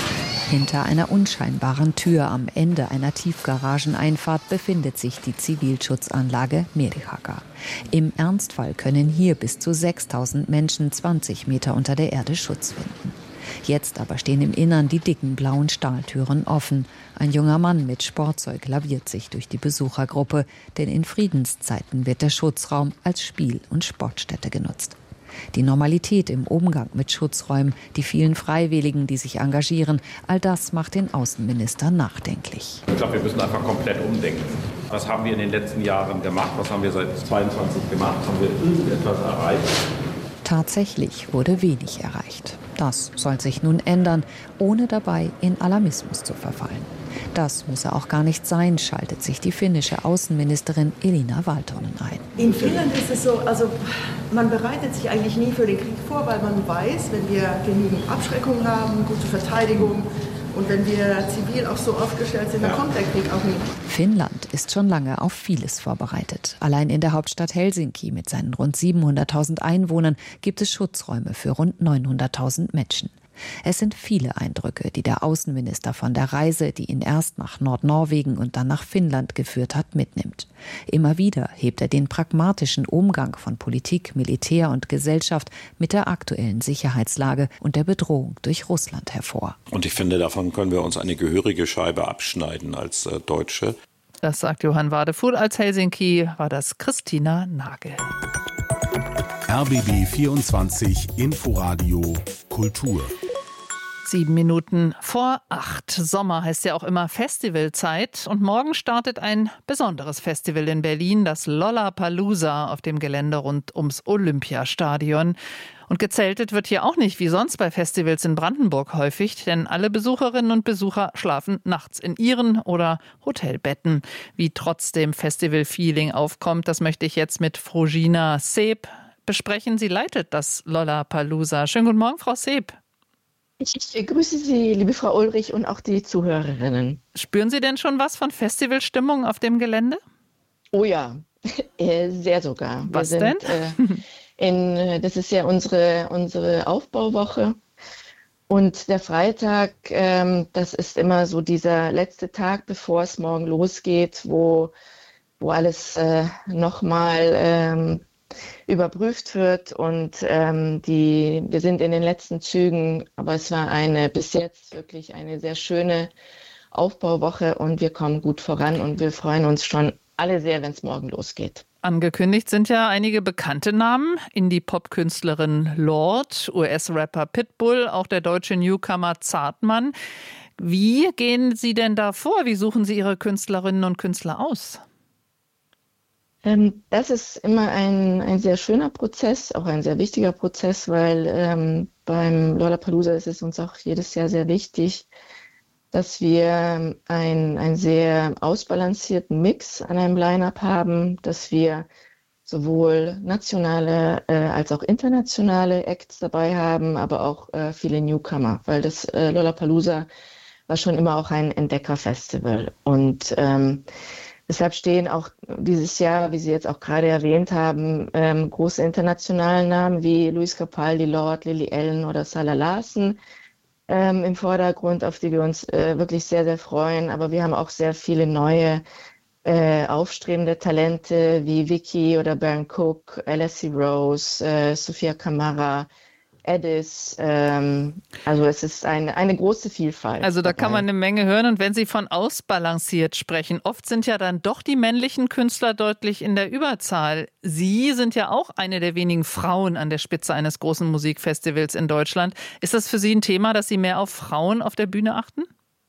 Hinter einer unscheinbaren Tür am Ende einer Tiefgarageneinfahrt befindet sich die Zivilschutzanlage Merihaga. Im Ernstfall können hier bis zu sechstausend Menschen zwanzig Meter unter der Erde Schutz finden. Jetzt aber stehen im Innern die dicken blauen Stahltüren offen. Ein junger Mann mit Sportzeug laviert sich durch die Besuchergruppe, denn in Friedenszeiten wird der Schutzraum als Spiel- und Sportstätte genutzt. Die Normalität im Umgang mit Schutzräumen, die vielen Freiwilligen, die sich engagieren, all das macht den Außenminister nachdenklich. Ich glaube, wir müssen einfach komplett umdenken. Was haben wir in den letzten Jahren gemacht? Was haben wir seit zweiundzwanzig gemacht? Haben wir irgendetwas erreicht? Tatsächlich wurde wenig erreicht. Das soll sich nun ändern, ohne dabei in Alarmismus zu verfallen. Das müsse auch gar nicht sein, schaltet sich die finnische Außenministerin Elina Valtonen ein. In Finnland ist es so, also man bereitet sich eigentlich nie für den Krieg vor, weil man weiß, wenn wir genügend Abschreckung haben, gute Verteidigung und wenn wir zivil auch so aufgestellt sind, dann kommt der Krieg auch nie. Finnland ist schon lange auf vieles vorbereitet. Allein in der Hauptstadt Helsinki mit seinen rund siebenhunderttausend Einwohnern gibt es Schutzräume für rund neunhunderttausend Menschen. Es sind viele Eindrücke, die der Außenminister von der Reise, die ihn erst nach Nordnorwegen und dann nach Finnland geführt hat, mitnimmt. Immer wieder hebt er den pragmatischen Umgang von Politik, Militär und Gesellschaft mit der aktuellen Sicherheitslage und der Bedrohung durch Russland hervor. Und ich finde, davon können wir uns eine gehörige Scheibe abschneiden als äh, Deutsche. Das sagt Johann Wadefuhl. Als Helsinki war das Christina Nagel. R B B vierundzwanzig Inforadio Kultur. Sieben Minuten vor acht. Sommer heißt ja auch immer Festivalzeit. Und morgen startet ein besonderes Festival in Berlin, das Lollapalooza auf dem Gelände rund ums Olympiastadion. Und gezeltet wird hier auch nicht wie sonst bei Festivals in Brandenburg häufig, denn alle Besucherinnen und Besucher schlafen nachts in ihren oder Hotelbetten. Wie trotzdem Festival-Feeling aufkommt, das möchte ich jetzt mit Frogina Seeb besprechen. Sie leitet das Lollapalooza. Schönen guten Morgen, Frau Seeb. Ich grüße Sie, liebe Frau Ulrich, und auch die Zuhörerinnen. Spüren Sie denn schon was von Festivalstimmung auf dem Gelände? Oh ja, sehr sogar. Was Wir denn? Sind, äh, in, das ist ja unsere, unsere Aufbauwoche. Und der Freitag, ähm, das ist immer so dieser letzte Tag, bevor es morgen losgeht, wo, wo alles äh, nochmal ähm, überprüft wird und ähm, die, wir sind in den letzten Zügen, aber es war eine bis jetzt wirklich eine sehr schöne Aufbauwoche und wir kommen gut voran und wir freuen uns schon alle sehr, wenn es morgen losgeht. Angekündigt sind ja einige bekannte Namen, Indie-Pop-Künstlerin Lorde, U S-Rapper Pitbull, auch der deutsche Newcomer Zartmann. Wie gehen Sie denn da vor? Wie suchen Sie Ihre Künstlerinnen und Künstler aus? Ähm, das ist immer ein, ein sehr schöner Prozess, auch ein sehr wichtiger Prozess, weil ähm, beim Lollapalooza ist es uns auch jedes Jahr sehr wichtig, dass wir ein, einen sehr ausbalancierten Mix an einem Line-Up haben, dass wir sowohl nationale äh, als auch internationale Acts dabei haben, aber auch äh, viele Newcomer, weil das äh, Lollapalooza war schon immer auch ein Entdeckerfestival und ähm, deshalb stehen auch dieses Jahr, wie Sie jetzt auch gerade erwähnt haben, ähm, große internationale Namen wie Luis Capaldi, Lorde, Lily Allen oder Sarah Larsen ähm, im Vordergrund, auf die wir uns äh, wirklich sehr, sehr freuen. Aber wir haben auch sehr viele neue äh, aufstrebende Talente wie Vicky oder Baron Cook, Alessi Rose, äh, Sophia Kamara, Edis, ähm, also es ist eine, eine große Vielfalt. Also da dabei. kann man eine Menge hören und wenn Sie von ausbalanciert sprechen, oft sind ja dann doch die männlichen Künstler deutlich in der Überzahl. Sie sind ja auch eine der wenigen Frauen an der Spitze eines großen Musikfestivals in Deutschland. Ist das für Sie ein Thema, dass Sie mehr auf Frauen auf der Bühne achten?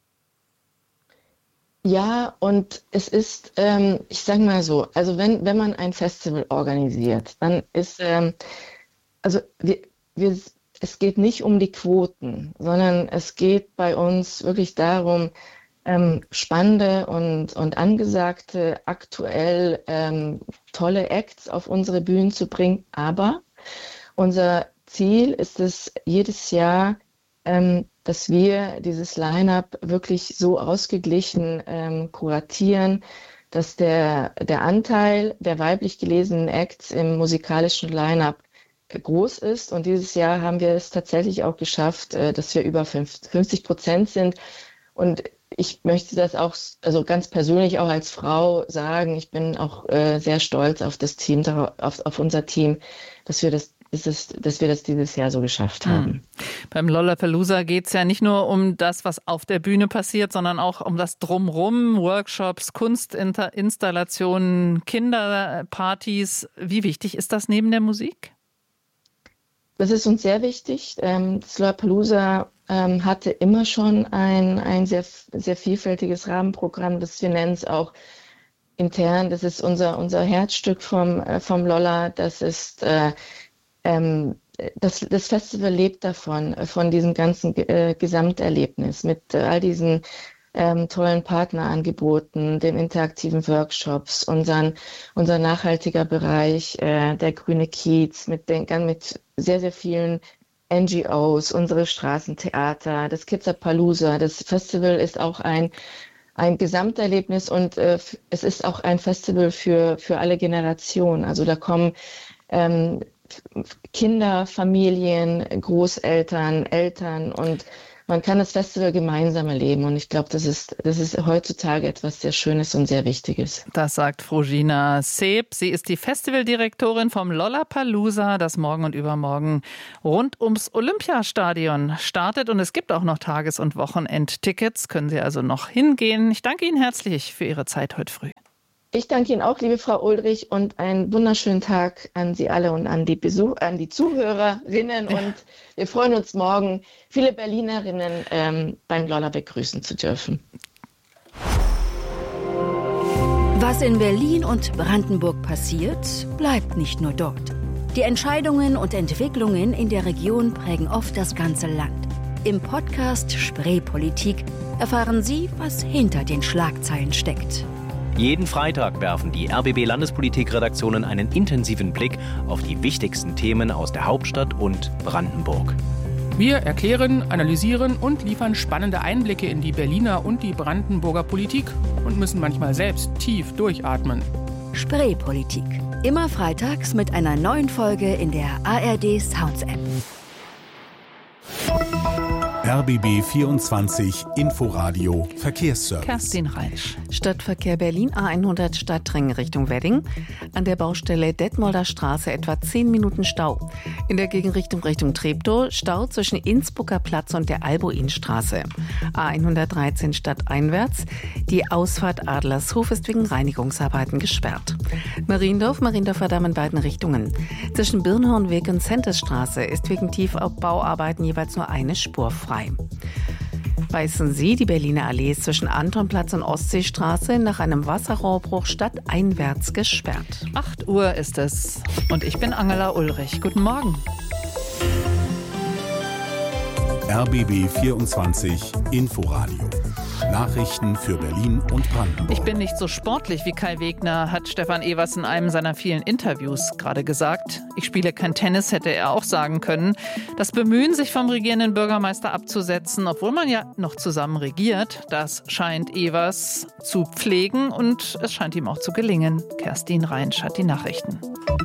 Ja, und es ist, ähm, ich sage mal so, also wenn, wenn man ein Festival organisiert, dann ist, ähm, also wir Wir, es geht nicht um die Quoten, sondern es geht bei uns wirklich darum, ähm, spannende und, und angesagte, aktuell ähm, tolle Acts auf unsere Bühnen zu bringen. Aber unser Ziel ist es jedes Jahr, ähm, dass wir dieses Line-Up wirklich so ausgeglichen ähm, kuratieren, dass der, der Anteil der weiblich gelesenen Acts im musikalischen Line-Up groß ist. Und dieses Jahr haben wir es tatsächlich auch geschafft, dass wir über fünfzig Prozent sind. Und ich möchte das auch, also ganz persönlich auch als Frau sagen, ich bin auch äh, sehr stolz auf das Team, auf, auf unser Team, dass wir das Ist es, dass wir das dieses Jahr so geschafft haben. Mhm. Beim Lollapalooza geht es ja nicht nur um das, was auf der Bühne passiert, sondern auch um das Drumrum, Workshops, Kunstinstallationen, Kinderpartys. Wie wichtig ist das neben der Musik? Das ist uns sehr wichtig. Das Lollapalooza hatte immer schon ein, ein sehr, sehr vielfältiges Rahmenprogramm, das wir nennen es auch intern. Das ist unser, unser Herzstück vom, äh, vom Lolla. Das ist, äh, ähm, das, das Festival lebt davon, von diesem ganzen äh, Gesamterlebnis mit äh, all diesen ähm, tollen Partnerangeboten, den interaktiven Workshops, unseren, unser nachhaltiger Bereich, äh, der grüne Kiez mit den, mit sehr, sehr vielen N G Os, unsere Straßentheater, das Kidzapalooza. Das Festival ist auch ein, ein Gesamterlebnis und äh, es ist auch ein Festival für, für alle Generationen. Also da kommen ähm, Kinder, Familien, Großeltern, Eltern und man kann das Festival gemeinsam erleben und ich glaube, das ist, das ist heutzutage etwas sehr Schönes und sehr Wichtiges. Das sagt Frugina Seeb. Sie ist die Festivaldirektorin vom Lollapalooza, das morgen und übermorgen rund ums Olympiastadion startet. Und es gibt auch noch Tages- und Wochenendtickets, können Sie also noch hingehen. Ich danke Ihnen herzlich für Ihre Zeit heute früh. Ich danke Ihnen auch, liebe Frau Ulrich, und einen wunderschönen Tag an Sie alle und an die Besuch, an die Zuhörerinnen. Und wir freuen uns morgen, viele Berlinerinnen ähm, beim Lolla begrüßen zu dürfen. Was in Berlin und Brandenburg passiert, bleibt nicht nur dort. Die Entscheidungen und Entwicklungen in der Region prägen oft das ganze Land. Im Podcast Spreepolitik erfahren Sie, was hinter den Schlagzeilen steckt. Jeden Freitag werfen die R B B-Landespolitik-Redaktionen einen intensiven Blick auf die wichtigsten Themen aus der Hauptstadt und Brandenburg. Wir erklären, analysieren und liefern spannende Einblicke in die Berliner und die Brandenburger Politik und müssen manchmal selbst tief durchatmen. Spreepolitik. Immer freitags mit einer neuen Folge in der A R D Sounds App. R B B vierundzwanzig Inforadio Verkehrsservice. Kerstin Reisch. Stadtverkehr Berlin A hundert Stadtring Richtung Wedding. An der Baustelle Detmolder Straße etwa zehn Minuten Stau. In der Gegenrichtung Richtung Treptow Stau zwischen Innsbrucker Platz und der Alboinstraße. A hundertdreizehn stadteinwärts. Die Ausfahrt Adlershof ist wegen Reinigungsarbeiten gesperrt. Mariendorf, Mariendorfer Damm in beiden Richtungen. Zwischen Birnhornweg und Sentesstraße ist wegen Tiefbauarbeiten jeweils nur eine Spur frei. Weißensee, die Berliner Allee ist zwischen Antonplatz und Ostseestraße nach einem Wasserrohrbruch stadteinwärts gesperrt. acht Uhr ist es und ich bin Angela Ulrich. Guten Morgen. R B B vierundzwanzig Inforadio. Nachrichten für Berlin und Brandenburg. Ich bin nicht so sportlich wie Kai Wegner, hat Stefan Evers in einem seiner vielen Interviews gerade gesagt. Ich spiele kein Tennis, hätte er auch sagen können. Das Bemühen, sich vom regierenden Bürgermeister abzusetzen, obwohl man ja noch zusammen regiert, das scheint Evers zu pflegen und es scheint ihm auch zu gelingen. Kerstin Reinsch hat die Nachrichten.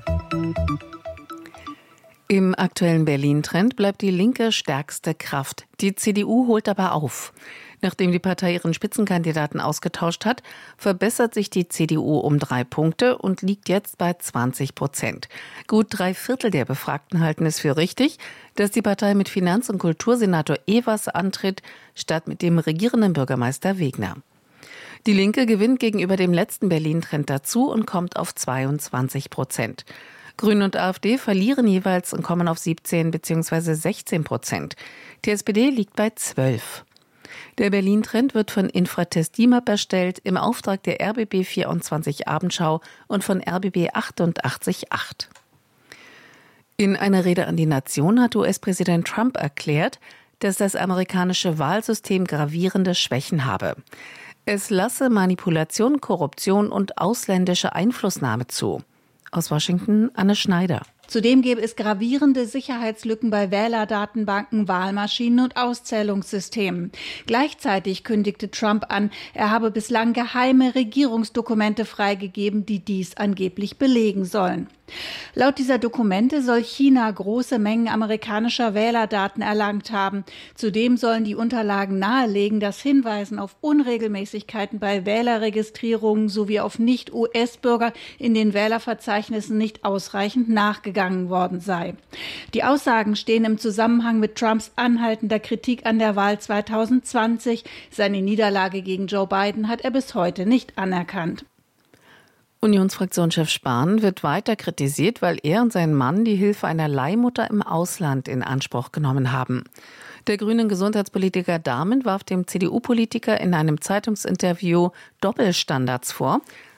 Im aktuellen Berlin-Trend bleibt die Linke stärkste Kraft. Die C D U holt aber auf. Nachdem die Partei ihren Spitzenkandidaten ausgetauscht hat, verbessert sich die C D U um drei Punkte und liegt jetzt bei zwanzig Prozent. Gut drei Viertel der Befragten halten es für richtig, dass die Partei mit Finanz- und Kultursenator Evers antritt, statt mit dem regierenden Bürgermeister Wegner. Die Linke gewinnt gegenüber dem letzten Berlin-Trend dazu und kommt auf zweiundzwanzig Prozent. Grüne und AfD verlieren jeweils und kommen auf siebzehn bzw. sechzehn Prozent. Die S P D liegt bei zwölf. Der Berlin-Trend wird von Infratest D I M A P erstellt im Auftrag der R B B vierundzwanzig Abendschau und von R B B achtundachtzig Komma acht. In einer Rede an die Nation hat U S-Präsident Trump erklärt, dass das amerikanische Wahlsystem gravierende Schwächen habe. Es lasse Manipulation, Korruption und ausländische Einflussnahme zu. Aus Washington Anne Schneider. Zudem gäbe es gravierende Sicherheitslücken bei Wählerdatenbanken, Wahlmaschinen und Auszählungssystemen. Gleichzeitig kündigte Trump an, er habe bislang geheime Regierungsdokumente freigegeben, die dies angeblich belegen sollen. Laut dieser Dokumente soll China große Mengen amerikanischer Wählerdaten erlangt haben. Zudem sollen die Unterlagen nahelegen, dass Hinweisen auf Unregelmäßigkeiten bei Wählerregistrierungen sowie auf Nicht-U S-Bürger in den Wählerverzeichnissen nicht ausreichend nachgegangen worden sei. Die Aussagen stehen im Zusammenhang mit Trumps anhaltender Kritik an der Wahl zweitausendzwanzig. Seine Niederlage gegen Joe Biden hat er bis heute nicht anerkannt. Unionsfraktionschef Spahn wird weiter kritisiert, weil er und sein Mann die Hilfe einer Leihmutter im Ausland in Anspruch genommen haben. Der grünen Gesundheitspolitiker Dahmen warf dem C D U-Politiker in einem Zeitungsinterview Doppelstandards vor,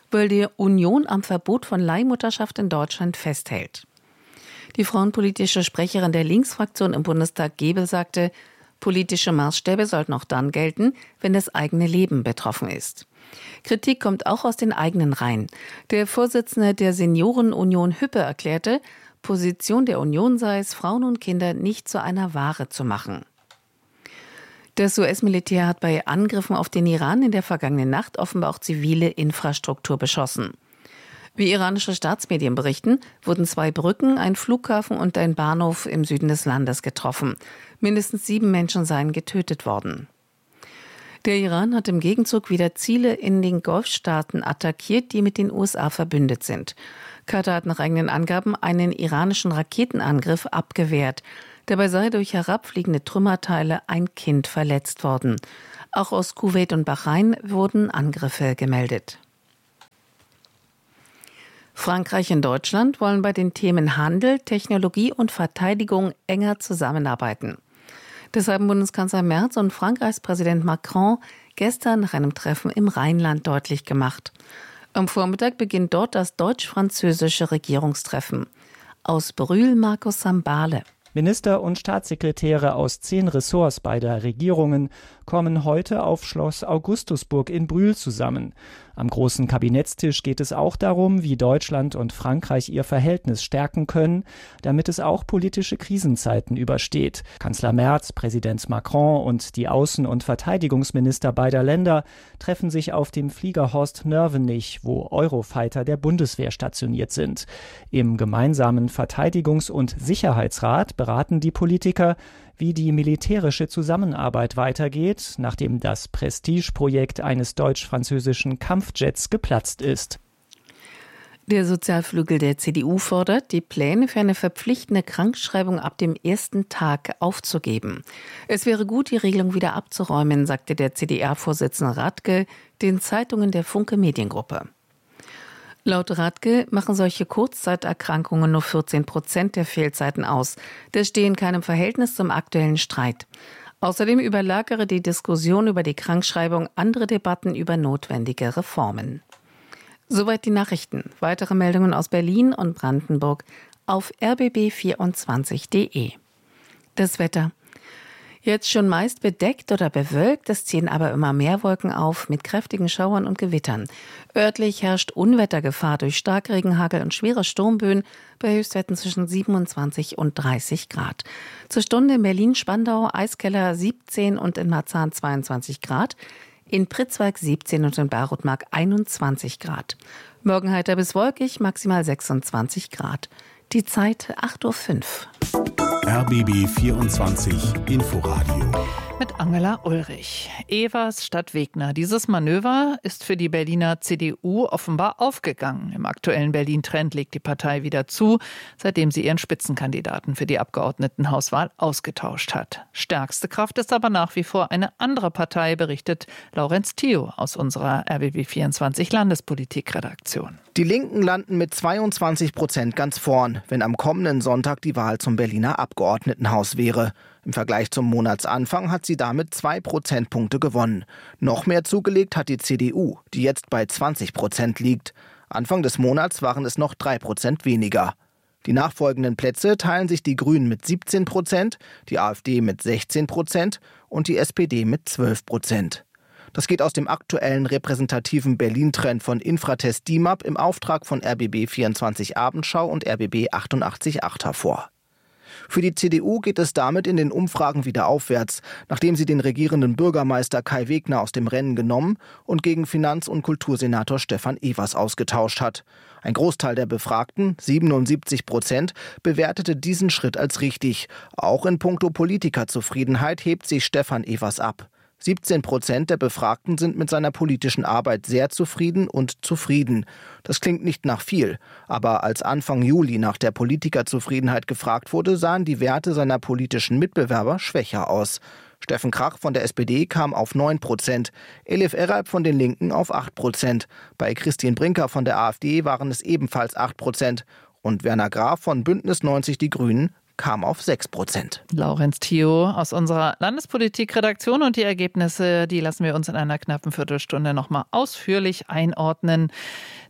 weil die Union am Verbot von Leihmutterschaft in Deutschland festhält. Die frauenpolitische Sprecherin der Linksfraktion im Bundestag, Gebel, sagte, politische Maßstäbe sollten auch dann gelten, wenn das eigene Leben betroffen ist. Kritik kommt auch aus den eigenen Reihen. Der Vorsitzende der Seniorenunion Hüppe erklärte, Position der Union sei es, Frauen und Kinder nicht zu einer Ware zu machen. Das U S-Militär hat bei Angriffen auf den Iran in der vergangenen Nacht offenbar auch zivile Infrastruktur beschossen. Wie iranische Staatsmedien berichten, wurden zwei Brücken, ein Flughafen und ein Bahnhof im Süden des Landes getroffen. Mindestens sieben Menschen seien getötet worden. Der Iran hat im Gegenzug wieder Ziele in den Golfstaaten attackiert, die mit den U S A verbündet sind. Katar hat nach eigenen Angaben einen iranischen Raketenangriff abgewehrt. Dabei sei durch herabfliegende Trümmerteile ein Kind verletzt worden. Auch aus Kuwait und Bahrain wurden Angriffe gemeldet. Frankreich und Deutschland wollen bei den Themen Handel, Technologie und Verteidigung enger zusammenarbeiten. Das haben Bundeskanzler Merz und Frankreichs Präsident Macron gestern nach einem Treffen im Rheinland deutlich gemacht. Am Vormittag beginnt dort das deutsch-französische Regierungstreffen. Aus Brühl Markus Sambale. Minister und Staatssekretäre aus zehn Ressorts beider Regierungen kommen heute auf Schloss Augustusburg in Brühl zusammen. Am großen Kabinettstisch geht es auch darum, wie Deutschland und Frankreich ihr Verhältnis stärken können, damit es auch politische Krisenzeiten übersteht. Kanzler Merz, Präsident Macron und die Außen- und Verteidigungsminister beider Länder treffen sich auf dem Flieger Horst Nörvenich, wo Eurofighter der Bundeswehr stationiert sind. Im gemeinsamen Verteidigungs- und Sicherheitsrat beraten die Politiker, wie die militärische Zusammenarbeit weitergeht, nachdem das Prestigeprojekt eines deutsch-französischen Kampfjets geplatzt ist. Der Sozialflügel der C D U fordert, die Pläne für eine verpflichtende Krankschreibung ab dem ersten Tag aufzugeben. Es wäre gut, die Regelung wieder abzuräumen, sagte der C D A-Vorsitzende Radke den Zeitungen der Funke Mediengruppe. Laut Radke machen solche Kurzzeiterkrankungen nur vierzehn Prozent der Fehlzeiten aus. Das stehe in keinem Verhältnis zum aktuellen Streit. Außerdem überlagere die Diskussion über die Krankschreibung andere Debatten über notwendige Reformen. Soweit die Nachrichten. Weitere Meldungen aus Berlin und Brandenburg auf r b b vierundzwanzig punkt d e. Das Wetter. Jetzt schon meist bedeckt oder bewölkt, es ziehen aber immer mehr Wolken auf mit kräftigen Schauern und Gewittern. Örtlich herrscht Unwettergefahr durch Starkregen, Hagel und schwere Sturmböen bei Höchstwerten zwischen siebenundzwanzig und dreißig Grad. Zur Stunde in Berlin-Spandau, Eiskeller siebzehn und in Marzahn zweiundzwanzig Grad, in Pritzwalk siebzehn und in Barutmark einundzwanzig Grad. Morgen heiter bis wolkig, maximal sechsundzwanzig Grad. Die Zeit acht Uhr fünf. R B B vierundzwanzig Inforadio. Mit Angela Ulrich. Evers statt Wegner. Dieses Manöver ist für die Berliner C D U offenbar aufgegangen. Im aktuellen Berlin-Trend legt die Partei wieder zu, seitdem sie ihren Spitzenkandidaten für die Abgeordnetenhauswahl ausgetauscht hat. Stärkste Kraft ist aber nach wie vor eine andere Partei, berichtet Laurenz Thio aus unserer R B B vierundzwanzig Landespolitik-Redaktion. Die Linken landen mit zweiundzwanzig Prozent ganz vorn, wenn am kommenden Sonntag die Wahl zum Berliner Abgeordnetenhaus wäre. Im Vergleich zum Monatsanfang hat sie damit zwei Prozentpunkte gewonnen. Noch mehr zugelegt hat die C D U, die jetzt bei zwanzig Prozent liegt. Anfang des Monats waren es noch drei Prozent weniger. Die nachfolgenden Plätze teilen sich die Grünen mit siebzehn Prozent, die AfD mit sechzehn Prozent und die S P D mit zwölf Prozent. Das geht aus dem aktuellen repräsentativen Berlin-Trend von Infratest D I M A P im Auftrag von R B B vierundzwanzig Abendschau und R B B achtundachtzig Komma acht hervor. Für die C D U geht es damit in den Umfragen wieder aufwärts, nachdem sie den regierenden Bürgermeister Kai Wegner aus dem Rennen genommen und gegen Finanz- und Kultursenator Stefan Evers ausgetauscht hat. Ein Großteil der Befragten, siebenundsiebzig Prozent, bewertete diesen Schritt als richtig. Auch in puncto Politikerzufriedenheit hebt sich Stefan Evers ab. siebzehn Prozent der Befragten sind mit seiner politischen Arbeit sehr zufrieden und zufrieden. Das klingt nicht nach viel, aber als Anfang Juli nach der Politikerzufriedenheit gefragt wurde, sahen die Werte seiner politischen Mitbewerber schwächer aus. Steffen Krach von der S P D kam auf neun Prozent, Elif Eralp von den Linken auf acht Prozent. Bei Christine Brinker von der AfD waren es ebenfalls acht Prozent. Und Werner Graf von Bündnis neunzig Die Grünen kam auf sechs Prozent. Laurenz Thio aus unserer Landespolitik-Redaktion, und die Ergebnisse, die lassen wir uns in einer knappen Viertelstunde nochmal ausführlich einordnen.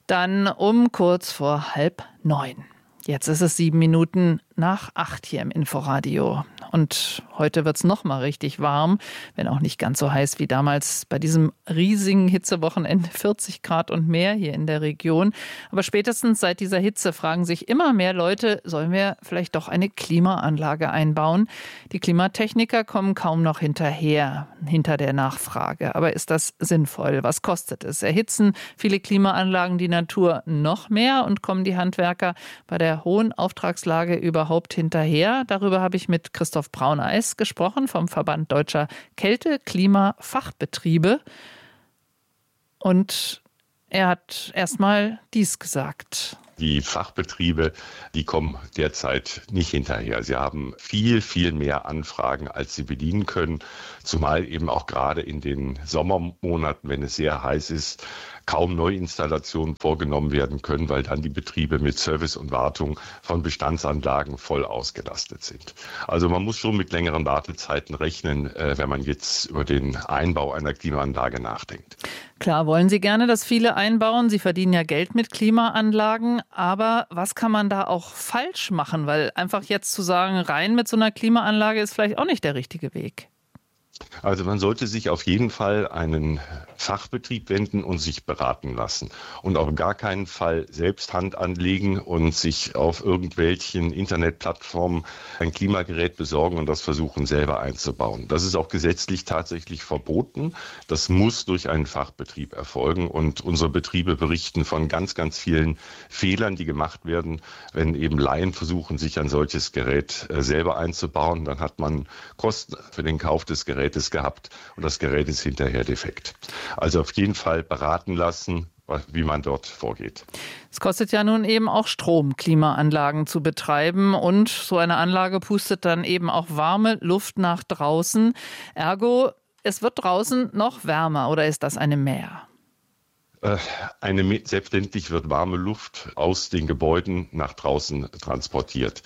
Dann um kurz vor halb neun. Jetzt ist es sieben Minuten nach acht hier im Inforadio. Und heute wird es noch mal richtig warm, wenn auch nicht ganz so heiß wie damals bei diesem riesigen Hitzewochenende, vierzig Grad und mehr hier in der Region. Aber spätestens seit dieser Hitze fragen sich immer mehr Leute, sollen wir vielleicht doch eine Klimaanlage einbauen? Die Klimatechniker kommen kaum noch hinterher, hinter der Nachfrage. Aber ist das sinnvoll? Was kostet es? Erhitzen viele Klimaanlagen die Natur noch mehr und kommen die Handwerker bei der hohen Auftragslage überhaupt hinterher? Darüber habe ich mit Christoph Brauneis gesprochen vom Verband Deutscher Kälte-Klima-Fachbetriebe. Und er hat erstmal dies gesagt. Die Fachbetriebe, die kommen derzeit nicht hinterher. Sie haben viel, viel mehr Anfragen, als sie bedienen können. Zumal eben auch gerade in den Sommermonaten, wenn es sehr heiß ist, kaum Neuinstallationen vorgenommen werden können, weil dann die Betriebe mit Service und Wartung von Bestandsanlagen voll ausgelastet sind. Also man muss schon mit längeren Wartezeiten rechnen, wenn man jetzt über den Einbau einer Klimaanlage nachdenkt. Klar wollen Sie gerne, dass viele einbauen. Sie verdienen ja Geld mit Klimaanlagen. Aber was kann man da auch falsch machen? Weil einfach jetzt zu sagen, rein mit so einer Klimaanlage ist vielleicht auch nicht der richtige Weg. Also man sollte sich auf jeden Fall einen Fachbetrieb wenden und sich beraten lassen und auf gar keinen Fall selbst Hand anlegen und sich auf irgendwelchen Internetplattformen ein Klimagerät besorgen und das versuchen selber einzubauen. Das ist auch gesetzlich tatsächlich verboten. Das muss durch einen Fachbetrieb erfolgen und unsere Betriebe berichten von ganz, ganz vielen Fehlern, die gemacht werden, wenn eben Laien versuchen, sich ein solches Gerät selber einzubauen. Dann hat man Kosten für den Kauf des Geräts gehabt und das Gerät ist hinterher defekt. Also auf jeden Fall beraten lassen, wie man dort vorgeht. Es kostet ja nun eben auch Strom, Klimaanlagen zu betreiben und so eine Anlage pustet dann eben auch warme Luft nach draußen. Ergo, es wird draußen noch wärmer oder ist das eine Mehr? Eine, selbstverständlich wird warme Luft aus den Gebäuden nach draußen transportiert.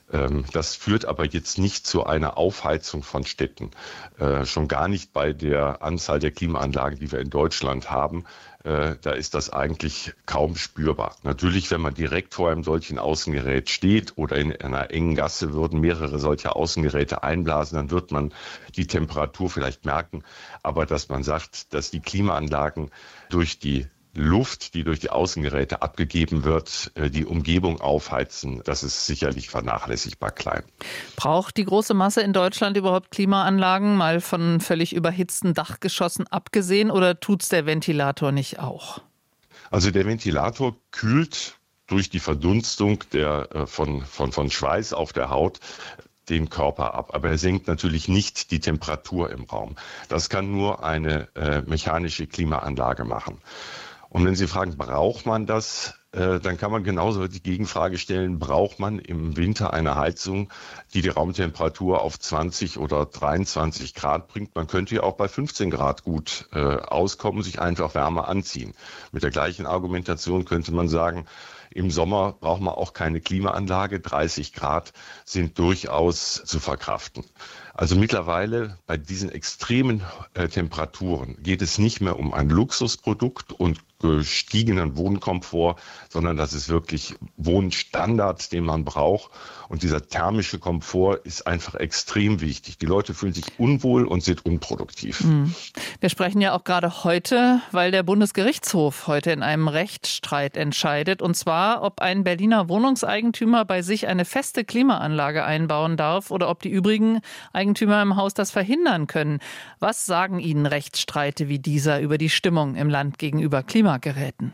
Das führt aber jetzt nicht zu einer Aufheizung von Städten. Schon gar nicht bei der Anzahl der Klimaanlagen, die wir in Deutschland haben. Da ist das eigentlich kaum spürbar. Natürlich, wenn man direkt vor einem solchen Außengerät steht oder in einer engen Gasse würden mehrere solcher Außengeräte einblasen, dann wird man die Temperatur vielleicht merken. Aber dass man sagt, dass die Klimaanlagen durch die Luft, die durch die Außengeräte abgegeben wird, die Umgebung aufheizen, das ist sicherlich vernachlässigbar klein. Braucht die große Masse in Deutschland überhaupt Klimaanlagen, mal von völlig überhitzten Dachgeschossen abgesehen, oder tut's der Ventilator nicht auch? Also der Ventilator kühlt durch die Verdunstung der, von, von, von Schweiß auf der Haut den Körper ab. Aber er senkt natürlich nicht die Temperatur im Raum. Das kann nur eine äh, mechanische Klimaanlage machen. Und wenn Sie fragen, braucht man das, äh, dann kann man genauso die Gegenfrage stellen, braucht man im Winter eine Heizung, die die Raumtemperatur auf zwanzig oder dreiundzwanzig Grad bringt? Man könnte ja auch bei fünfzehn Grad gut äh, auskommen, sich einfach wärmer anziehen. Mit der gleichen Argumentation könnte man sagen, im Sommer braucht man auch keine Klimaanlage, dreißig Grad sind durchaus zu verkraften. Also mittlerweile bei diesen extremen äh, Temperaturen geht es nicht mehr um ein Luxusprodukt und gestiegenen Wohnkomfort, sondern das ist wirklich Wohnstandard, den man braucht. Und dieser thermische Komfort ist einfach extrem wichtig. Die Leute fühlen sich unwohl und sind unproduktiv. Mhm. Wir sprechen ja auch gerade heute, weil der Bundesgerichtshof heute in einem Rechtsstreit entscheidet. Und zwar, ob ein Berliner Wohnungseigentümer bei sich eine feste Klimaanlage einbauen darf oder ob die übrigen Eigentümer im Haus das verhindern können. Was sagen Ihnen Rechtsstreite wie dieser über die Stimmung im Land gegenüber Klimageräten?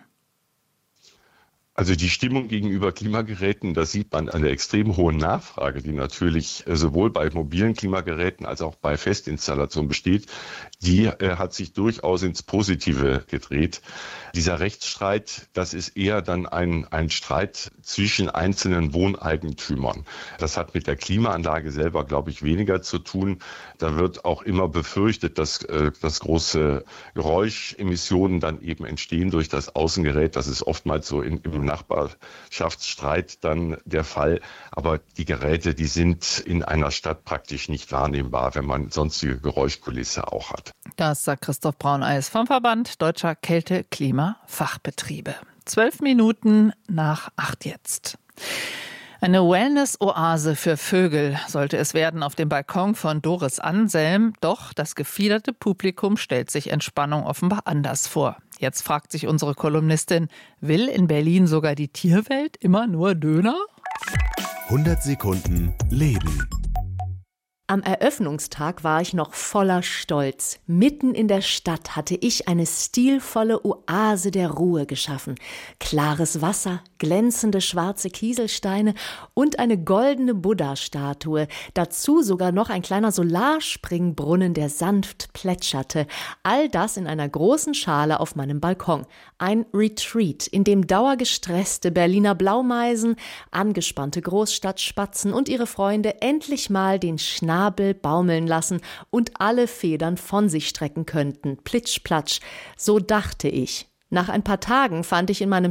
Also die Stimmung gegenüber Klimageräten, das sieht man an der extrem hohen Nachfrage, die natürlich sowohl bei mobilen Klimageräten als auch bei Festinstallationen besteht. Die äh, hat sich durchaus ins Positive gedreht. Dieser Rechtsstreit, das ist eher dann ein, ein Streit zwischen einzelnen Wohneigentümern. Das hat mit der Klimaanlage selber, glaube ich, weniger zu tun. Da wird auch immer befürchtet, dass, äh, dass große Geräuschemissionen dann eben entstehen durch das Außengerät. Das ist oftmals so in, im Nachbarschaftsstreit dann der Fall. Aber die Geräte, die sind in einer Stadt praktisch nicht wahrnehmbar, wenn man sonstige Geräuschkulisse auch hat. Das sagt Christoph Brauneis vom Verband Deutscher Kälte-Klima-Fachbetriebe. Zwölf Minuten nach acht jetzt. Eine Wellness-Oase für Vögel sollte es werden auf dem Balkon von Doris Anselm. Doch das gefiederte Publikum stellt sich Entspannung offenbar anders vor. Jetzt fragt sich unsere Kolumnistin, will in Berlin sogar die Tierwelt immer nur Döner? hundert Sekunden Leben. Am Eröffnungstag war ich noch voller Stolz. Mitten in der Stadt hatte ich eine stilvolle Oase der Ruhe geschaffen. Klares Wasser, glänzende schwarze Kieselsteine und eine goldene Buddha-Statue. Dazu sogar noch ein kleiner Solarspringbrunnen, der sanft plätscherte. All das in einer großen Schale auf meinem Balkon. Ein Retreat, in dem dauergestresste Berliner Blaumeisen, angespannte Großstadtspatzen und ihre Freunde endlich mal den Schnabel baumeln lassen und alle Federn von sich strecken könnten. Plitsch, platsch. So dachte ich. Nach ein paar Tagen fand ich in meinem